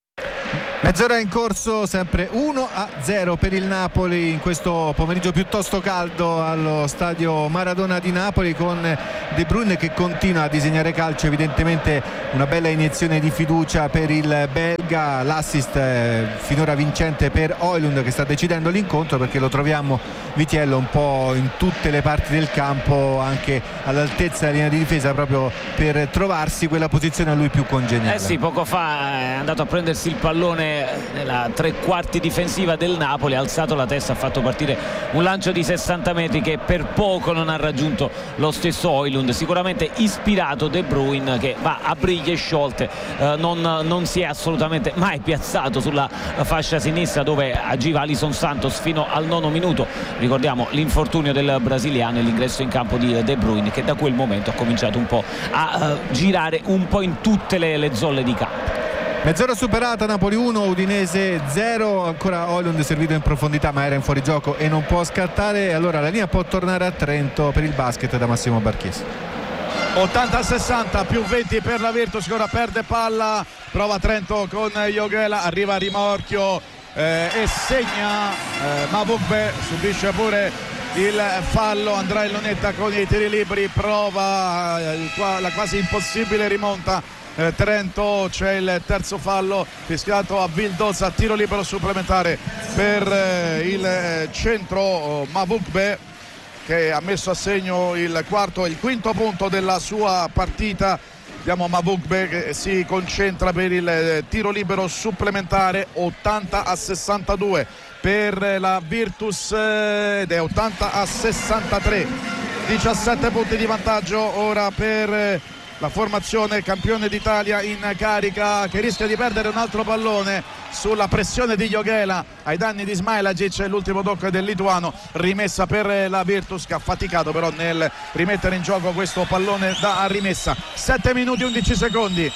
Mezz'ora in corso, sempre uno a zero per il Napoli in questo pomeriggio piuttosto caldo allo stadio Maradona di Napoli, con De Bruyne che continua a disegnare calcio, evidentemente una bella iniezione di fiducia per il belga. L'assist eh, finora vincente per Højlund, che sta decidendo l'incontro, perché lo troviamo, Vitiello, un po' in tutte le parti del campo, anche all'altezza della linea di difesa, proprio per trovarsi quella posizione a lui più congeniale. Eh sì, poco fa è andato a prendersi il pallone nella tre quarti difensiva del Napoli, ha alzato la testa, ha fatto partire un lancio di sessanta metri che per poco non ha raggiunto lo stesso Højlund. Sicuramente ispirato De Bruyne, che va a briglie sciolte, eh, non, non si è assolutamente mai piazzato sulla fascia sinistra dove agiva Alisson Santos fino al nono minuto. Ricordiamo l'infortunio del brasiliano e l'ingresso in campo di De Bruyne, che da quel momento ha cominciato un po' a uh, girare un po' in tutte le, le zolle di campo. Mezz'ora superata, Napoli uno, Udinese zero, ancora Højlund servito in profondità ma era in fuorigioco e non può scattare. Allora la linea può tornare a Trento per il basket da Massimo Barchesi. ottanta a sessanta, più venti per la Virtus, che ora perde palla, prova Trento con Joghela, arriva a rimorchio eh, e segna eh, Mavugbe, subisce pure il fallo. Andrea Illonetta con i tiri liberi, prova eh, la quasi impossibile rimonta Eh, Trento. C'è il terzo fallo fischiato a Vildoza, tiro libero supplementare per eh, il eh, centro oh, Mavugbe, che ha messo a segno il quarto e il quinto punto della sua partita. Vediamo Mavugbe che si concentra per il eh, tiro libero supplementare. Ottanta a sessantadue per la Virtus eh, ed è ottanta a sessantatré, diciassette punti di vantaggio ora per eh, la formazione campione d'Italia in carica, che rischia di perdere un altro pallone sulla pressione di Joghela ai danni di Smailagic. L'ultimo tocco del lituano, rimessa per la Virtus, che ha faticato però nel rimettere in gioco questo pallone da rimessa. Sette minuti undici secondi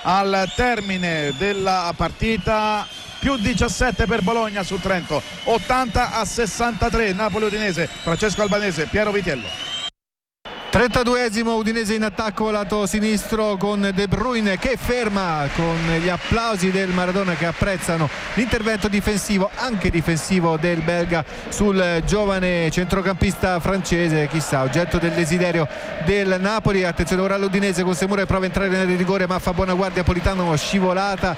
al termine della partita, più diciassette per Bologna su Trento, ottanta a sessantatré. Napoli Udinese, Francesco Albanese, Piero Vitiello. trentaduesimo, Udinese in attacco lato sinistro con De Bruyne che ferma, con gli applausi del Maradona che apprezzano l'intervento difensivo, anche difensivo, del belga sul giovane centrocampista francese, chissà, oggetto del desiderio del Napoli. Attenzione ora all'Udinese con Semura che prova a entrare nel rigore ma fa buona guardia Politano, scivolata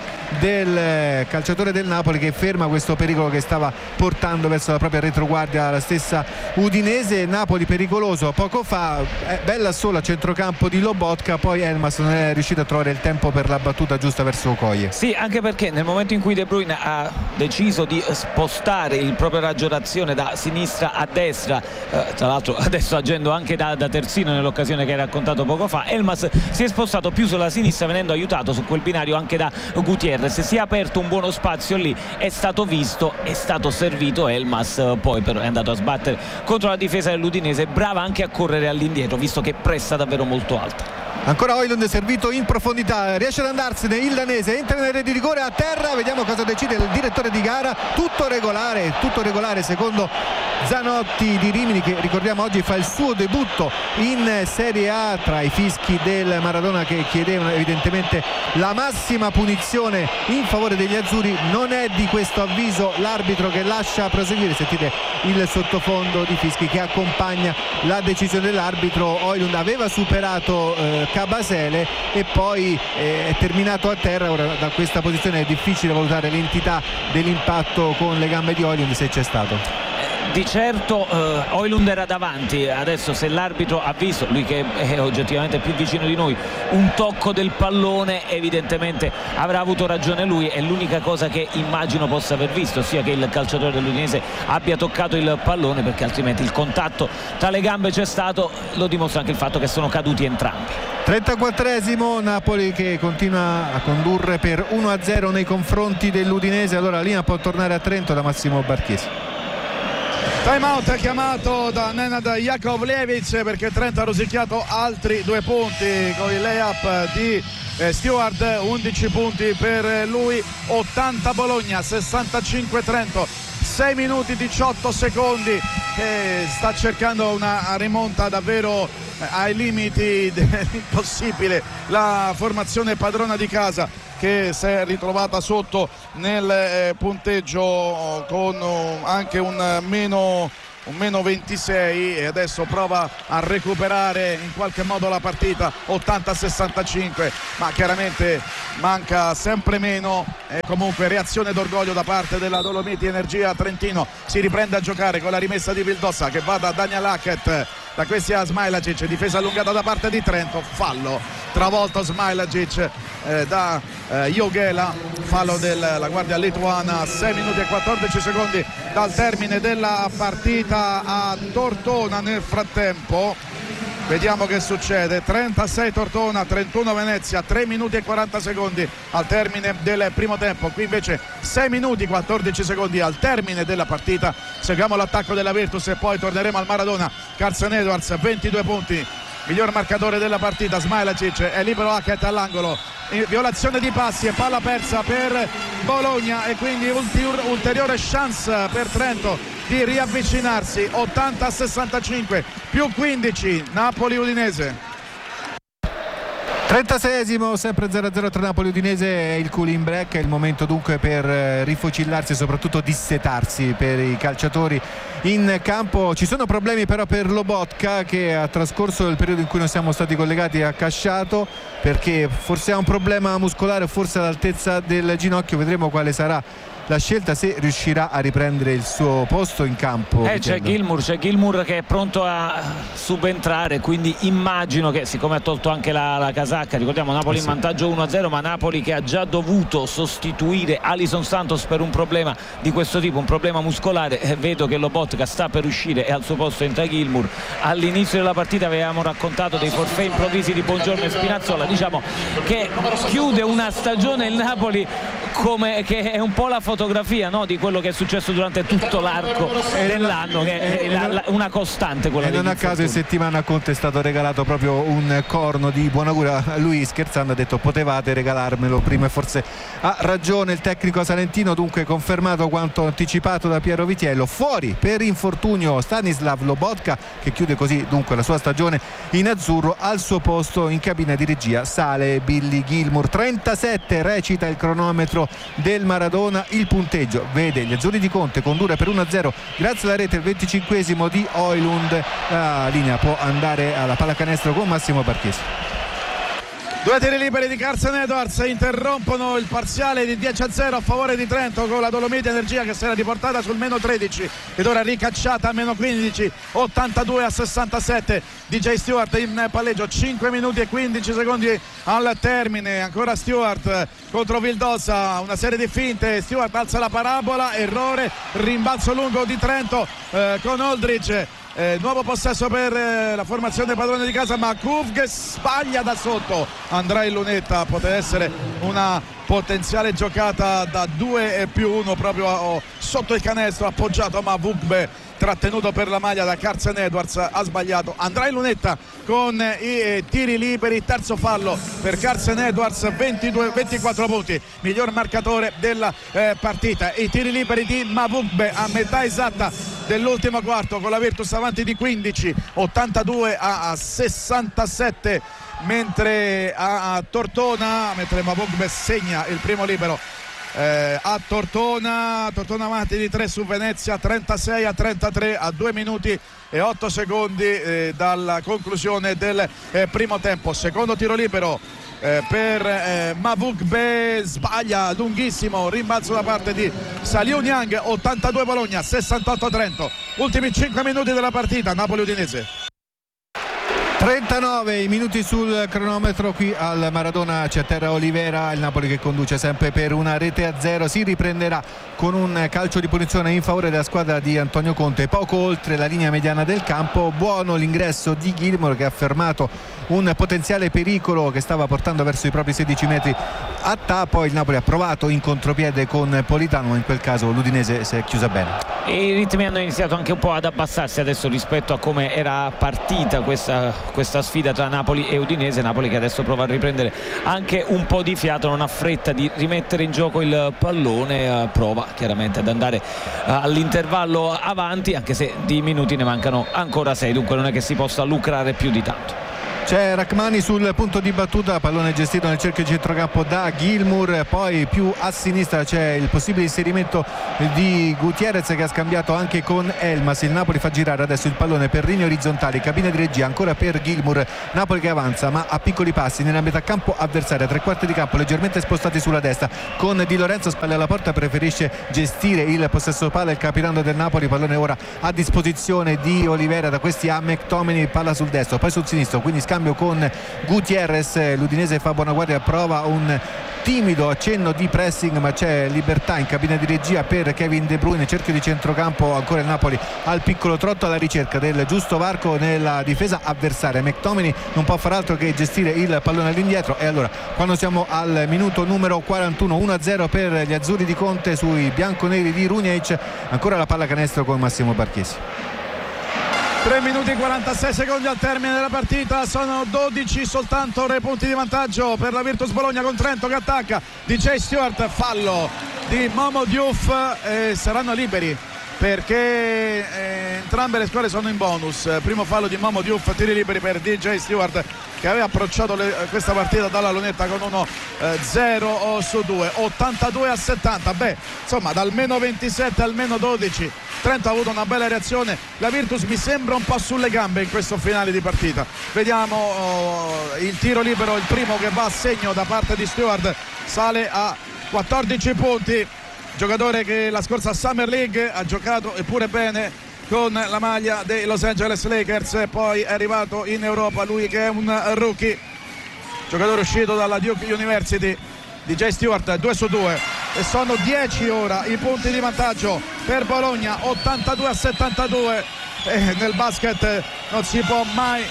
del calciatore del Napoli che ferma questo pericolo che stava portando verso la propria retroguardia la stessa Udinese. Napoli pericoloso poco fa, è bella sola a centrocampo di Lobotka, poi Elmas non è riuscito a trovare il tempo per la battuta giusta verso Okoye. Sì, anche perché nel momento in cui De Bruyne ha deciso di spostare il proprio raggio d'azione da sinistra a destra, eh, tra l'altro adesso agendo anche da, da terzino nell'occasione che hai raccontato poco fa, Elmas si è spostato più sulla sinistra venendo aiutato su quel binario anche da Gutierrez. Si è aperto un buono spazio lì, è stato visto, è stato servito Elmas, poi però è andato a sbattere contro la difesa dell'Udinese, brava anche a correre all'indietro visto che pressa davvero molto alta. Ancora Højlund servito in profondità, riesce ad andarsene il danese, entra in area di rigore a terra, vediamo cosa decide il direttore di gara. Tutto regolare, tutto regolare secondo Zanotti di Rimini, che ricordiamo oggi fa il suo debutto in Serie A. Tra i fischi del Maradona che chiedevano evidentemente la massima punizione in favore degli azzurri, non è di questo avviso l'arbitro che lascia proseguire. Sentite il sottofondo di fischi che accompagna la decisione dell'arbitro. Højlund aveva superato eh, eh, Kabasele e poi eh, è terminato a terra. Ora da questa posizione è difficile valutare l'entità dell'impatto con le gambe di Højlund, se c'è stato. Di certo eh, Højlund era davanti, adesso se l'arbitro ha visto, lui che è oggettivamente più vicino di noi, un tocco del pallone, evidentemente avrà avuto ragione lui. È l'unica cosa che immagino possa aver visto, ossia che il calciatore dell'Udinese abbia toccato il pallone, perché altrimenti il contatto tra le gambe c'è stato. Lo dimostra anche il fatto che sono caduti entrambi. trentaquattresimo, Napoli che continua a condurre per uno a zero nei confronti dell'Udinese. Allora la linea può tornare a Trento da Massimo Barchesi. Time out chiamato da Nenad Jakovljevic perché Trento ha rosicchiato altri due punti con il layup di eh, Stewart. Undici punti per lui, ottanta Bologna, sessantacinque Trento, sei minuti diciotto secondi, che sta cercando una rimonta davvero ai limiti dell'impossibile la formazione padrona di casa, che si è ritrovata sotto nel eh, punteggio con uh, anche un meno, un meno ventisei, e adesso prova a recuperare in qualche modo la partita. Ottanta a sessantacinque, ma chiaramente manca sempre meno, e comunque reazione d'orgoglio da parte della Dolomiti Energia Trentino. Si riprende a giocare con la rimessa di Vildossa che va da Daniel Hackett, da questi a Smailagic, difesa allungata da parte di Trento, fallo travolto Smailagic eh, da eh, Joghela, fallo della guardia lituana. Sei minuti e quattordici secondi dal termine della partita a Tortona. Nel frattempo vediamo che succede: trentasei Tortona, trentuno Venezia, tre minuti e quaranta secondi al termine del primo tempo. Qui invece sei minuti e quattordici secondi al termine della partita. Seguiamo l'attacco della Virtus e poi torneremo al Maradona. Carson Edwards, ventidue punti, miglior marcatore della partita. Smailagic, è libero Hackett all'angolo, violazione di passi e palla persa per Bologna, e quindi ulti- ulteriore chance per Trento di riavvicinarsi. Ottanta a sessantacinque, più quindici Napoli-Udinese. trentaseiesimo, sempre zero a zero tra Napoli e Udinese. È il cooling break, è il momento dunque per rifocillarsi e soprattutto dissetarsi per i calciatori in campo. Ci sono problemi però per Lobotka, che ha trascorso il periodo in cui non siamo stati collegati a Casciato, perché forse ha un problema muscolare, forse all'altezza del ginocchio. Vedremo quale sarà la scelta, se riuscirà a riprendere il suo posto in campo. Eh, c'è Gilmour, c'è Gilmour che è pronto a subentrare, quindi immagino che, siccome ha tolto anche la, la casacca, ricordiamo Napoli in vantaggio uno a zero, ma Napoli che ha già dovuto sostituire Alison Santos per un problema di questo tipo, un problema muscolare. Eh, vedo che Lobotka sta per uscire e al suo posto entra Gilmour. All'inizio della partita avevamo raccontato dei forfait improvvisi di Buongiorno e Spinazzola, diciamo che chiude una stagione il Napoli come che è un po' la fotografia, no, di quello che è successo durante tutto l'arco dell'anno, che è la, la, una costante quella. E non a caso in settimana a Conte è stato regalato proprio un corno di buonaugura. Lui, scherzando, ha detto: potevate regalarmelo prima, e forse ha ragione il tecnico salentino. Dunque confermato quanto anticipato da Piero Vitiello. Fuori per infortunio Stanislav Lobotka, che chiude così dunque la sua stagione in azzurro. Al suo posto in cabina di regia sale Billy Gilmour. trentasette recita il cronometro del Maradona. Il punteggio vede gli azzurri di Conte condurre per uno a zero grazie alla rete, il venticinquesimo di Højlund. La linea può andare alla pallacanestro con Massimo Barchesi. Due tiri liberi di Carson Edwards interrompono il parziale di dieci a zero a favore di Trento, con la Dolomiti Energia che si era riportata sul meno tredici ed ora ricacciata a meno quindici. Ottantadue a sessantasette, D J Stewart in palleggio, cinque minuti e quindici secondi al termine. Ancora Stewart contro Vildossa, una serie di finte. Stewart alza la parabola, errore, rimbalzo lungo di Trento eh, con Aldridge. Eh, nuovo possesso per eh, la formazione padrone di casa, ma Kuvg sbaglia da sotto. Andrei Lunetta, poteva essere una potenziale giocata da due e più uno proprio oh, sotto il canestro appoggiato, ma Vugbe trattenuto per la maglia da Carson Edwards ha sbagliato. Andrei Lunetta con i eh, tiri liberi, terzo fallo per Carson Edwards, ventidue, ventiquattro punti, miglior marcatore della eh, partita. I tiri liberi di Mavugbe a metà esatta dell'ultimo quarto, con la Virtus avanti di quindici, ottantadue a sessantasette, mentre a, a Tortona, mentre Mavugbe segna il primo libero eh, a Tortona. Tortona avanti di tre su Venezia, trentasei a trentatré, a due minuti e otto secondi eh, dalla conclusione del eh, primo tempo. Secondo tiro libero eh, per eh, Mavugbe, sbaglia, lunghissimo, rimbalzo da parte di Saliu Niang. Ottantadue Bologna, sessantotto Trento. Ultimi cinque minuti della partita, Napoli-Udinese. trentanove minuti sul cronometro qui al Maradona, c'è terra Olivera, il Napoli che conduce sempre per una rete a zero, si riprenderà con un calcio di punizione in favore della squadra di Antonio Conte poco oltre la linea mediana del campo. Buono l'ingresso di Gilmour che ha fermato un potenziale pericolo che stava portando verso i propri sedici metri a ta, poi il Napoli ha provato in contropiede con Politano, ma in quel caso l'Udinese si è chiusa bene e i ritmi hanno iniziato anche un po' ad abbassarsi adesso rispetto a come era partita questa, questa sfida tra Napoli e Udinese. Napoli che adesso prova a riprendere anche un po' di fiato, non ha fretta di rimettere in gioco il pallone, prova chiaramente ad andare all'intervallo avanti, anche se di minuti ne mancano ancora sei, dunque non è che si possa lucrare più di tanto. C'è Rachmani sul punto di battuta, pallone gestito nel cerchio di centrocampo da Gilmour, poi più a sinistra c'è il possibile inserimento di Gutierrez che ha scambiato anche con Elmas. Il Napoli fa girare adesso il pallone per linee orizzontali, cabina di regia ancora per Gilmour, Napoli che avanza ma a piccoli passi nella metà campo avversaria, tre quarti di campo leggermente spostati sulla destra, con Di Lorenzo spalle alla porta, preferisce gestire il possesso palla il capitano del Napoli. Pallone ora a disposizione di Olivera, da questi a McTominay, palla sul destro poi sul sinistro, quindi scambio con Gutierrez. L'Udinese fa buona guardia, prova un timido accenno di pressing ma c'è libertà in cabina di regia per Kevin De Bruyne, cerchio di centrocampo ancora il Napoli al piccolo trotto alla ricerca del giusto varco nella difesa avversaria. McTominay non può far altro che gestire il pallone all'indietro e allora quando siamo al minuto numero quarantuno, uno a zero per gli azzurri di Conte sui bianconeri di Runjaic, ancora la palla canestro con Massimo Barchesi. tre minuti e quarantasei secondi al termine della partita, sono dodici soltanto i punti di vantaggio per la Virtus Bologna con Trento che attacca. D J Stewart, fallo di Momo Diouf e saranno liberi perché eh, entrambe le squadre sono in bonus. Primo fallo di Momo Diouf, tiri liberi per D J Stewart che aveva approcciato le, questa partita dalla lunetta con uno zero su due. Ottantadue a settanta, beh insomma dal meno ventisette al meno dodici Trento ha avuto una bella reazione. La Virtus mi sembra un po' sulle gambe in questo finale di partita. Vediamo oh, il tiro libero, il primo che va a segno da parte di Stewart, sale a quattordici punti, giocatore che la scorsa Summer League ha giocato eppure bene con la maglia dei Los Angeles Lakers, poi è arrivato in Europa lui che è un rookie, giocatore uscito dalla Duke University. D J Stewart due su due e sono dieci ora i punti di vantaggio per Bologna, ottantadue a settantadue. E nel basket non si può mai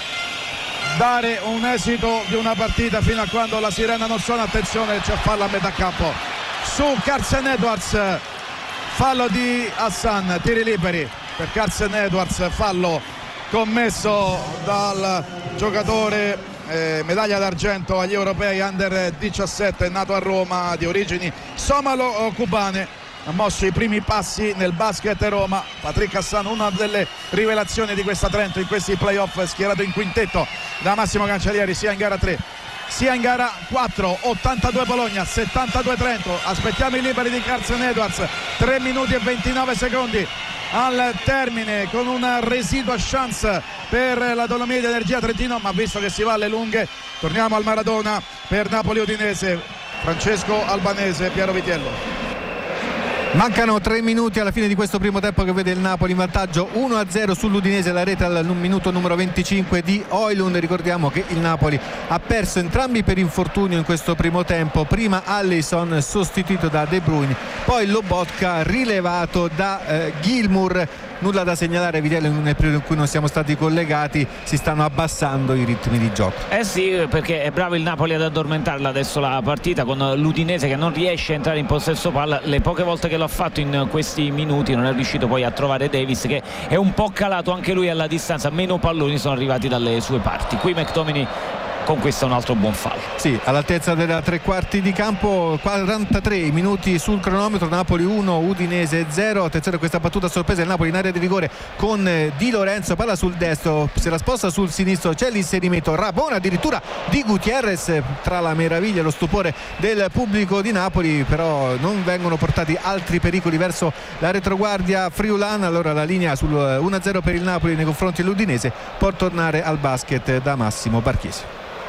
dare un esito di una partita fino a quando la sirena non suona. Attenzione, c'è fallo a metà campo su Carsen Edwards, fallo di Hassan, tiri liberi per Carsen Edwards, fallo commesso dal giocatore Eh, medaglia d'argento agli europei under diciassette, nato a Roma, di origini somalo-cubane, ha mosso i primi passi nel basket Roma. Patrick Hassan, una delle rivelazioni di questa Trento in questi playoff, schierato in quintetto da Massimo Cancellieri sia in gara tre sia in gara quattro. Ottantadue Bologna, settantadue Trento. Aspettiamo i liberi di Carsen Edwards, tre minuti e ventinove secondi al termine, con una residua chance per la Dolomiti Energia Trentino, ma visto che si va alle lunghe torniamo al Maradona per Napoli Udinese. Francesco Albanese, Piero Vitiello. Mancano tre minuti alla fine di questo primo tempo che vede il Napoli in vantaggio uno a zero sull'Udinese, la rete al minuto numero venticinque di Højlund. Ricordiamo che il Napoli ha perso entrambi per infortunio in questo primo tempo, prima Allison sostituito da De Bruyne, poi Lobotka rilevato da eh, Gilmour. Nulla da segnalare, Vitello, nel periodo in cui non siamo stati collegati si stanno abbassando i ritmi di gioco. Eh sì, perché è bravo il Napoli ad addormentarla adesso la partita, con l'Udinese che non riesce a entrare in possesso palla. Le poche volte che l'ha fatto in questi minuti non è riuscito poi a trovare Davis, che è un po' calato anche lui alla distanza, meno palloni sono arrivati dalle sue parti. Qui McTominay conquista un altro buon fallo. Sì, all'altezza della tre quarti di campo, quarantatré minuti sul cronometro, Napoli uno, Udinese zero. Attenzione a questa battuta a sorpresa, il Napoli in area di rigore con Di Lorenzo, palla sul destro, se la sposta sul sinistro, c'è l'inserimento Rabona addirittura di Gutierrez, tra la meraviglia e lo stupore del pubblico di Napoli, però non vengono portati altri pericoli verso la retroguardia friulana. Allora la linea sul uno a zero per il Napoli nei confronti dell'Udinese può tornare al basket da Massimo Barchesi.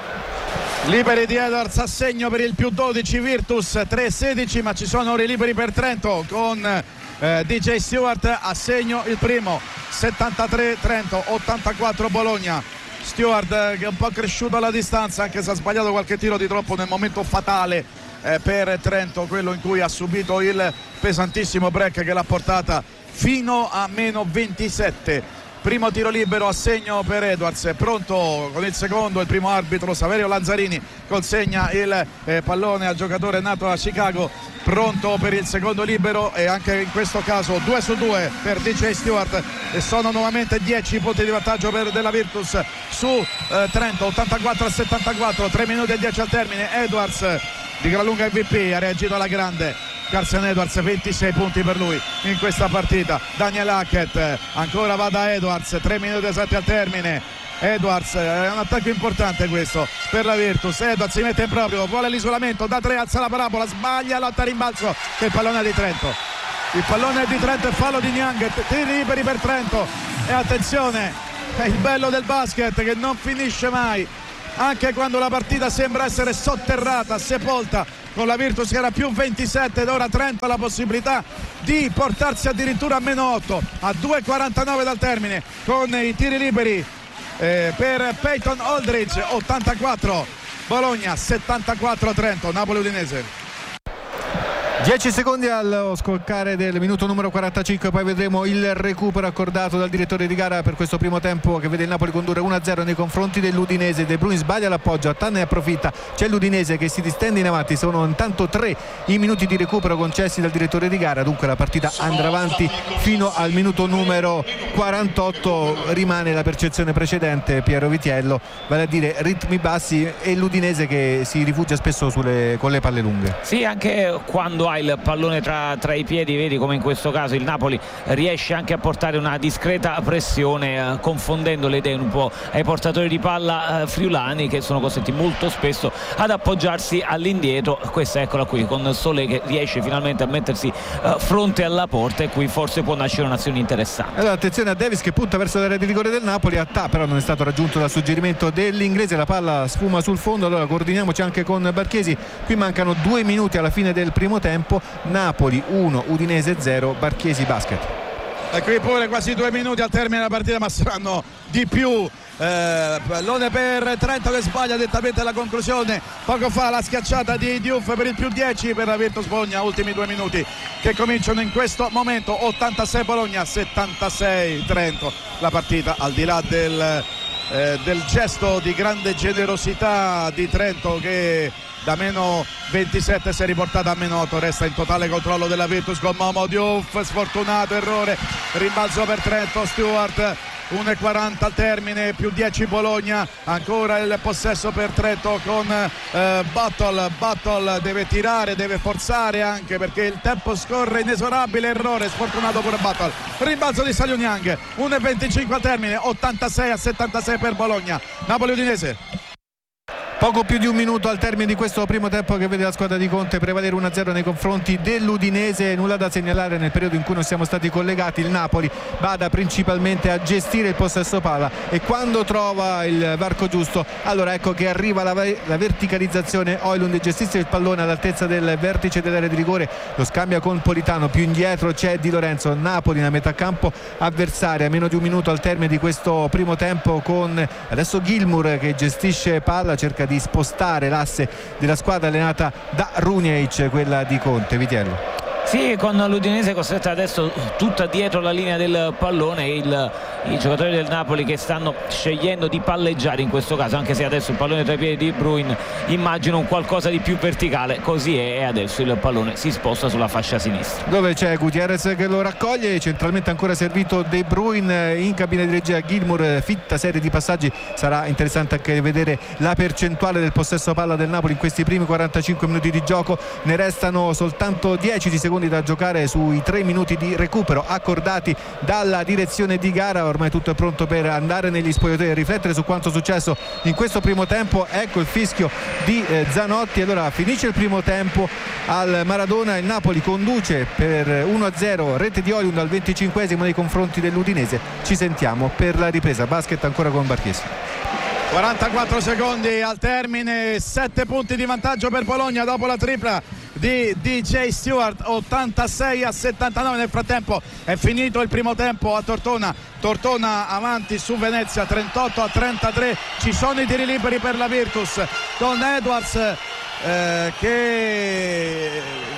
Liberi di Edwards a segno per il più dodici Virtus, tre sedici, ma ci sono ore liberi per Trento con eh, D J Stewart a segno il primo, settantatré Trento, ottantaquattro Bologna. Stewart eh, che è un po' cresciuto alla distanza, anche se ha sbagliato qualche tiro di troppo nel momento fatale eh, per Trento, quello in cui ha subito il pesantissimo break che l'ha portata fino a meno ventisette. Primo tiro libero a segno per Edwards, pronto con il secondo, il primo arbitro Saverio Lanzarini consegna il eh, pallone al giocatore nato a Chicago, pronto per il secondo libero, e anche in questo caso due su due per D J Stewart, e sono nuovamente dieci punti di vantaggio per della Virtus su eh, Trento, ottantaquattro a settantaquattro, tre minuti e dieci al termine. Edwards di gran lunga M V P, ha reagito alla grande Carson Edwards, ventisei punti per lui in questa partita. Daniel Hackett ancora va da Edwards, tre minuti esatti al termine. Edwards, è un attacco importante questo per la Virtus. Edwards si mette in proprio, vuole l'isolamento da tre, alza la parabola, sbaglia, lotta a rimbalzo, che il pallone è di Trento. Il pallone è di Trento e fallo di Niang, tiri liberi per Trento. E attenzione, è il bello del basket che non finisce mai, anche quando la partita sembra essere sotterrata, sepolta, con la Virtus che era più ventisette, ed ora Trento ha la possibilità di portarsi addirittura a meno otto, a due e quarantanove dal termine, con i tiri liberi eh, per Peyton Aldridge. Ottantaquattro Bologna, settantaquattro Trento. Napoli Udinese. dieci secondi allo scoccare del minuto numero quarantacinque, poi vedremo il recupero accordato dal direttore di gara per questo primo tempo che vede il Napoli condurre uno a zero nei confronti dell'Udinese. De Bruyne sbaglia l'appoggio, Attan ne approfitta, c'è l'Udinese che si distende in avanti, sono intanto tre i minuti di recupero concessi dal direttore di gara, dunque la partita andrà avanti fino al minuto numero quarantotto. Rimane la percezione precedente, Piero Vitiello, vale a dire ritmi bassi e l'Udinese che si rifugia spesso sulle, con le palle lunghe. Sì, anche quando il pallone tra, tra i piedi, vedi come in questo caso il Napoli riesce anche a portare una discreta pressione, eh, confondendo le idee un po' ai portatori di palla eh, friulani, che sono costretti molto spesso ad appoggiarsi all'indietro. Questa eccola qui con Solé che riesce finalmente a mettersi eh, fronte alla porta, e qui forse può nascere un'azione interessante. Allora attenzione a Davis che punta verso l'area di rigore del Napoli, Attà però non è stato raggiunto dal suggerimento dell'inglese, la palla sfuma sul fondo. Allora coordiniamoci anche con Barchesi, qui mancano due minuti alla fine del primo tempo. Napoli uno, Udinese zero, Barchesi Basket. E qui pure quasi due minuti al termine della partita, ma saranno di più. Eh, pallone per Trento che sbaglia direttamente alla conclusione. Poco fa la schiacciata di Diouf per il più dieci per la Virtus Bologna. Ultimi due minuti che cominciano in questo momento. Ottantasei Bologna, settantasei Trento. La partita, al di là del, eh, del gesto di grande generosità di Trento, che da meno ventisette si è riportata a meno otto, resta in totale controllo della Virtus con Momo Diouf, sfortunato errore, rimbalzo per Trento. Stewart, uno e quaranta al termine, più dieci Bologna, ancora il possesso per Trento con eh, Battle. Battle deve tirare, deve forzare anche perché il tempo scorre inesorabile, errore, sfortunato pure Battle, rimbalzo di Salio Niang, uno e venticinque al termine, ottantasei a settantasei per Bologna. Napoli Udinese. Poco più di un minuto al termine di questo primo tempo che vede la squadra di Conte prevalere uno a zero nei confronti dell'Udinese. Nulla da segnalare nel periodo in cui non siamo stati collegati. Il Napoli bada principalmente a gestire il possesso palla, e quando trova il varco giusto, allora ecco che arriva la, la verticalizzazione. Højlund gestisce il pallone all'altezza del vertice dell'area di rigore, lo scambia con Politano, più indietro c'è Di Lorenzo. Napoli nella metà campo avversaria, meno di un minuto al termine di questo primo tempo, con adesso Gilmour che gestisce palla, cerca di spostare l'asse della squadra allenata da Runjaic, quella di Conte. Vitiello. Sì, con l'Udinese costretta adesso tutta dietro la linea del pallone, il, i giocatori del Napoli che stanno scegliendo di palleggiare in questo caso, anche se adesso il pallone tra i piedi di Bruin, immagino un qualcosa di più verticale, così è, e adesso il pallone si sposta sulla fascia sinistra dove c'è Gutierrez che lo raccoglie, centralmente ancora servito De Bruyne, in cabina di regia Gilmour, fitta serie di passaggi. Sarà interessante anche vedere la percentuale del possesso palla del Napoli in questi primi quarantacinque minuti di gioco, ne restano soltanto dieci di secondi da giocare sui tre minuti di recupero accordati dalla direzione di gara. Ormai tutto è pronto per andare negli spogliatoi e riflettere su quanto successo in questo primo tempo. Ecco il fischio di eh, Zanotti. Allora finisce il primo tempo al Maradona, il Napoli conduce per uno a zero, rete di Højlund al venticinquesimo nei confronti dell'Udinese. Ci sentiamo per la ripresa. Basket ancora con Barchiesi. quarantaquattro secondi al termine, sette punti di vantaggio per Bologna dopo la tripla di D J Stewart, ottantasei a settantanove. Nel frattempo è finito il primo tempo a Tortona, Tortona avanti su Venezia trentotto a trentatré. Ci sono i tiri liberi per la Virtus con Edwards eh, che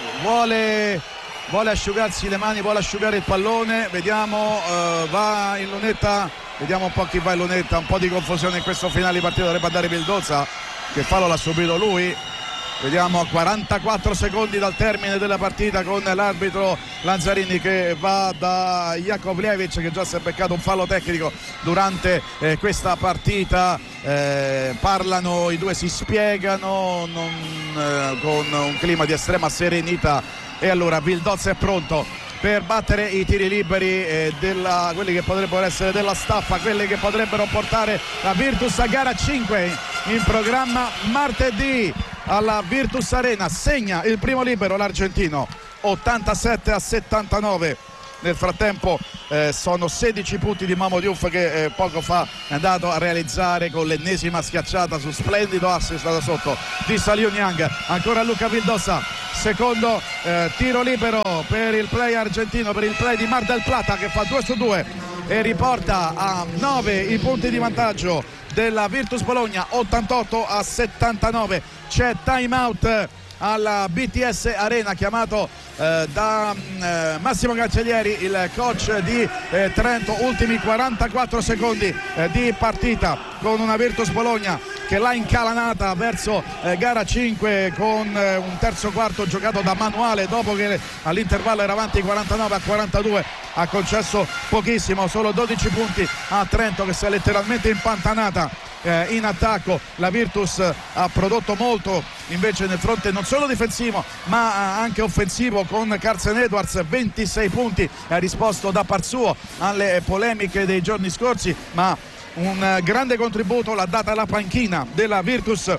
vuole vuole asciugarsi le mani, vuole asciugare il pallone. Vediamo, eh, va in lunetta, vediamo un po' chi va in lunetta. Un po' di confusione in questo finale di partita, dovrebbe andare Vildoza, che fallo l'ha subito lui. Vediamo, quarantaquattro secondi dal termine della partita, con l'arbitro Lanzarini che va da Jakovljevic, che già si è beccato un fallo tecnico durante eh, questa partita. Eh, parlano i due, si spiegano non, eh, con un clima di estrema serenità. E allora Vildoza è pronto per battere i tiri liberi eh, della, quelli che potrebbero essere della staffa, quelli che potrebbero portare la Virtus a gara cinque in programma martedì alla Virtus Arena. Segna il primo libero l'argentino, ottantasette a settantanove. Nel frattempo eh, sono sedici punti di Mamo Diouf, che eh, poco fa è andato a realizzare con l'ennesima schiacciata su splendido assist da sotto di Saliu Niang. Ancora Luca Vildosa, secondo eh, tiro libero per il play argentino, per il play di Mar del Plata, che fa due su due e riporta a nove i punti di vantaggio della Virtus Bologna, ottantotto a settantanove. C'è time out alla B T S Arena chiamato eh, da eh, Massimo Cancellieri, il coach di eh, Trento. Ultimi quarantaquattro secondi eh, di partita, con una Virtus Bologna che l'ha incalanata verso eh, gara cinque, con eh, un terzo quarto giocato da manuale, dopo che all'intervallo era avanti quarantanove a quarantadue. Ha concesso pochissimo, solo dodici punti a Trento, che si è letteralmente impantanata eh, in attacco. La Virtus ha prodotto molto invece nel fronte non solo difensivo ma anche offensivo, con Carsen Edwards ventisei punti. Ha risposto da par suo alle polemiche dei giorni scorsi, ma un grande contributo l'ha data la panchina della Virtus,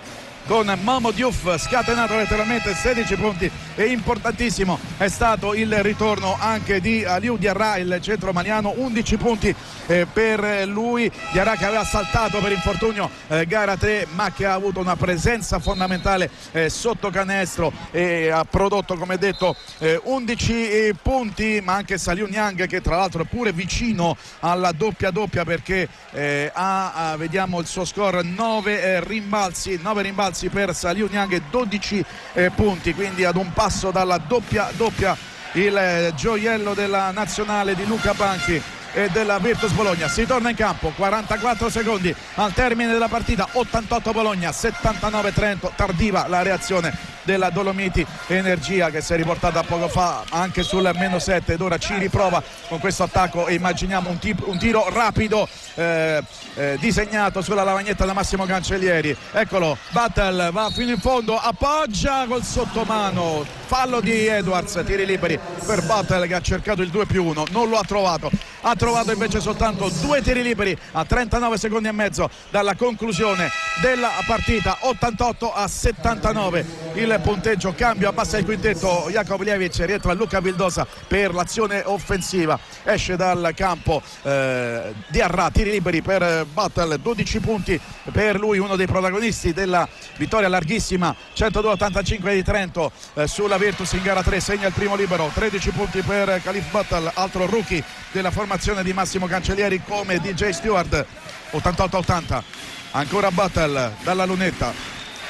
con Mamo Diouf scatenato letteralmente sedici punti. E importantissimo è stato il ritorno anche di Aliou Diarra, il centro maliano, undici punti eh, per lui. Diarra, che aveva saltato per infortunio eh, gara tre, ma che ha avuto una presenza fondamentale eh, sotto canestro e ha prodotto, come detto, eh, undici eh, punti. Ma anche Saliu Niang, che tra l'altro è pure vicino alla doppia doppia, perché eh, ha, ha vediamo il suo score, nove eh, rimbalzi nove rimbalzi per Saliu Niang e dodici eh, punti, quindi ad un passo dalla doppia doppia il eh, gioiello della nazionale di Luca Banchi e della Virtus Bologna. Si torna in campo, quarantaquattro secondi al termine della partita, ottantotto Bologna, settantanove Trento. Tardiva la reazione della Dolomiti Energia, che si è riportata poco fa anche sul meno sette, ed ora ci riprova con questo attacco e immaginiamo un, tip, un tiro rapido eh, eh, disegnato sulla lavagnetta da Massimo Cancellieri. Eccolo, Battle va fino in fondo, appoggia col sottomano, fallo di Edwards. Tiri liberi per Battle, che ha cercato il due più uno, non lo ha trovato, ha trovato invece soltanto due tiri liberi a trentanove secondi e mezzo dalla conclusione della partita, ottantotto a settantanove il punteggio. Cambio, abbassa il quintetto Jakovljevic, rientra Luca Vildosa per l'azione offensiva, esce dal campo eh, Diarra. Tiri liberi per Battle, dodici punti per lui, uno dei protagonisti della vittoria larghissima centodue a ottantacinque di Trento eh, sulla Virtus in gara tre. Segna il primo libero, tredici punti per Khalif Battle, altro rookie della formazione di Massimo Cancellieri come D J Stewart. Ottantotto a ottanta, ancora Battle dalla lunetta,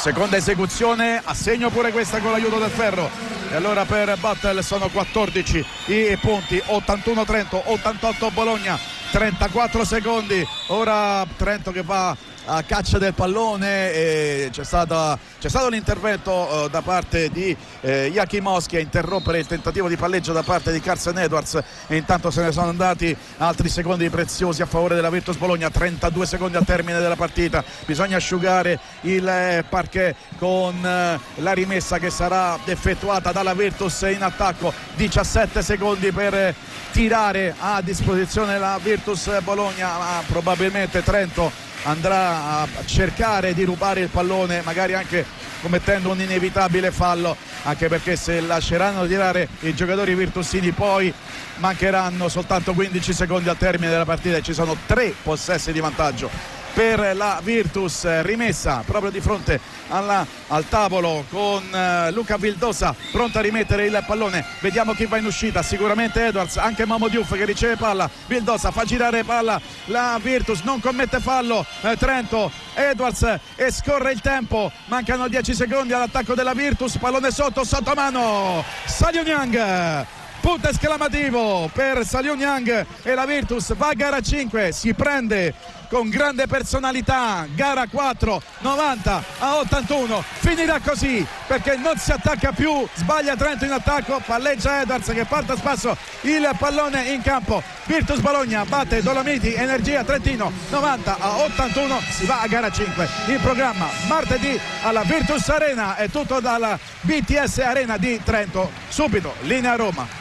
seconda esecuzione, a segno pure questa con l'aiuto del ferro, e allora per Battle sono quattordici i punti, ottantuno Trento, ottantotto Bologna, trentaquattro secondi. Ora Trento che va a caccia del pallone, e c'è, stata, c'è stato l'intervento uh, da parte di eh, Jakimowski a interrompere il tentativo di palleggio da parte di Carson Edwards, e intanto se ne sono andati altri secondi preziosi a favore della Virtus Bologna. Trentadue secondi al termine della partita, bisogna asciugare il eh, parquet con eh, la rimessa che sarà effettuata dalla Virtus in attacco. Diciassette secondi per eh, tirare a disposizione la Virtus Bologna, ma probabilmente Trento andrà a cercare di rubare il pallone, magari anche commettendo un inevitabile fallo, anche perché se lasceranno tirare i giocatori virtusini poi mancheranno soltanto quindici secondi al termine della partita e ci sono tre possessi di vantaggio per la Virtus. Rimessa proprio di fronte alla, al tavolo con uh, Luca Vildosa pronto a rimettere il pallone. Vediamo chi va in uscita, sicuramente Edwards, anche Momo Diouf che riceve palla. Vildosa fa girare palla, la Virtus non commette fallo. eh, Trento, Edwards, e scorre il tempo, mancano dieci secondi all'attacco della Virtus, pallone sotto, sotto mano Saliu Niang, punto esclamativo per Saliu Niang, e la Virtus va a gara cinque, si prende con grande personalità gara quattro, novanta a ottantuno. Finirà così perché non si attacca più, sbaglia Trento in attacco, palleggia Edwards che porta a spasso il pallone in campo. Virtus Bologna batte Dolomiti Energia Trentino novanta a ottantuno, si va a gara cinque. Il programma martedì alla Virtus Arena, è tutto dalla B T S Arena di Trento. Subito linea Roma.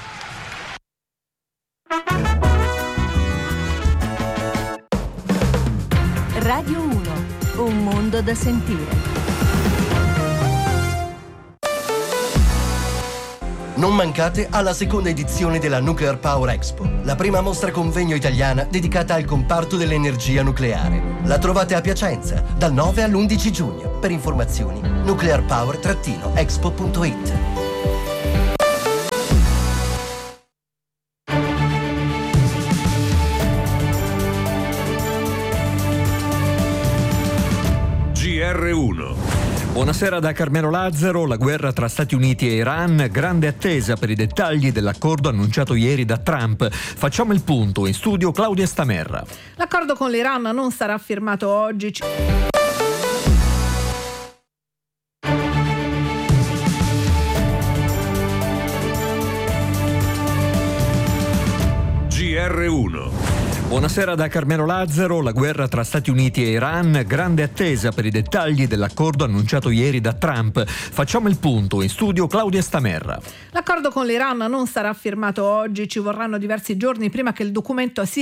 Radio uno, un mondo da sentire. Non mancate alla seconda edizione della Nuclear Power Expo, la prima mostra convegno italiana dedicata al comparto dell'energia nucleare. La trovate a Piacenza dal nove all'undici giugno. Per informazioni nuclear power expo punto it. G R uno. Buonasera da Carmelo Lazzaro. La guerra tra Stati Uniti e Iran, grande attesa per i dettagli dell'accordo annunciato ieri da Trump. Facciamo il punto, in studio Claudia Stamerra. L'accordo con l'Iran non sarà firmato oggi. G R uno. Buonasera da Carmelo Lazzaro. La guerra tra Stati Uniti e Iran, grande attesa per i dettagli dell'accordo annunciato ieri da Trump. Facciamo il punto, in studio Claudia Stamerra. L'accordo con l'Iran non sarà firmato oggi, ci vorranno diversi giorni prima che il documento sia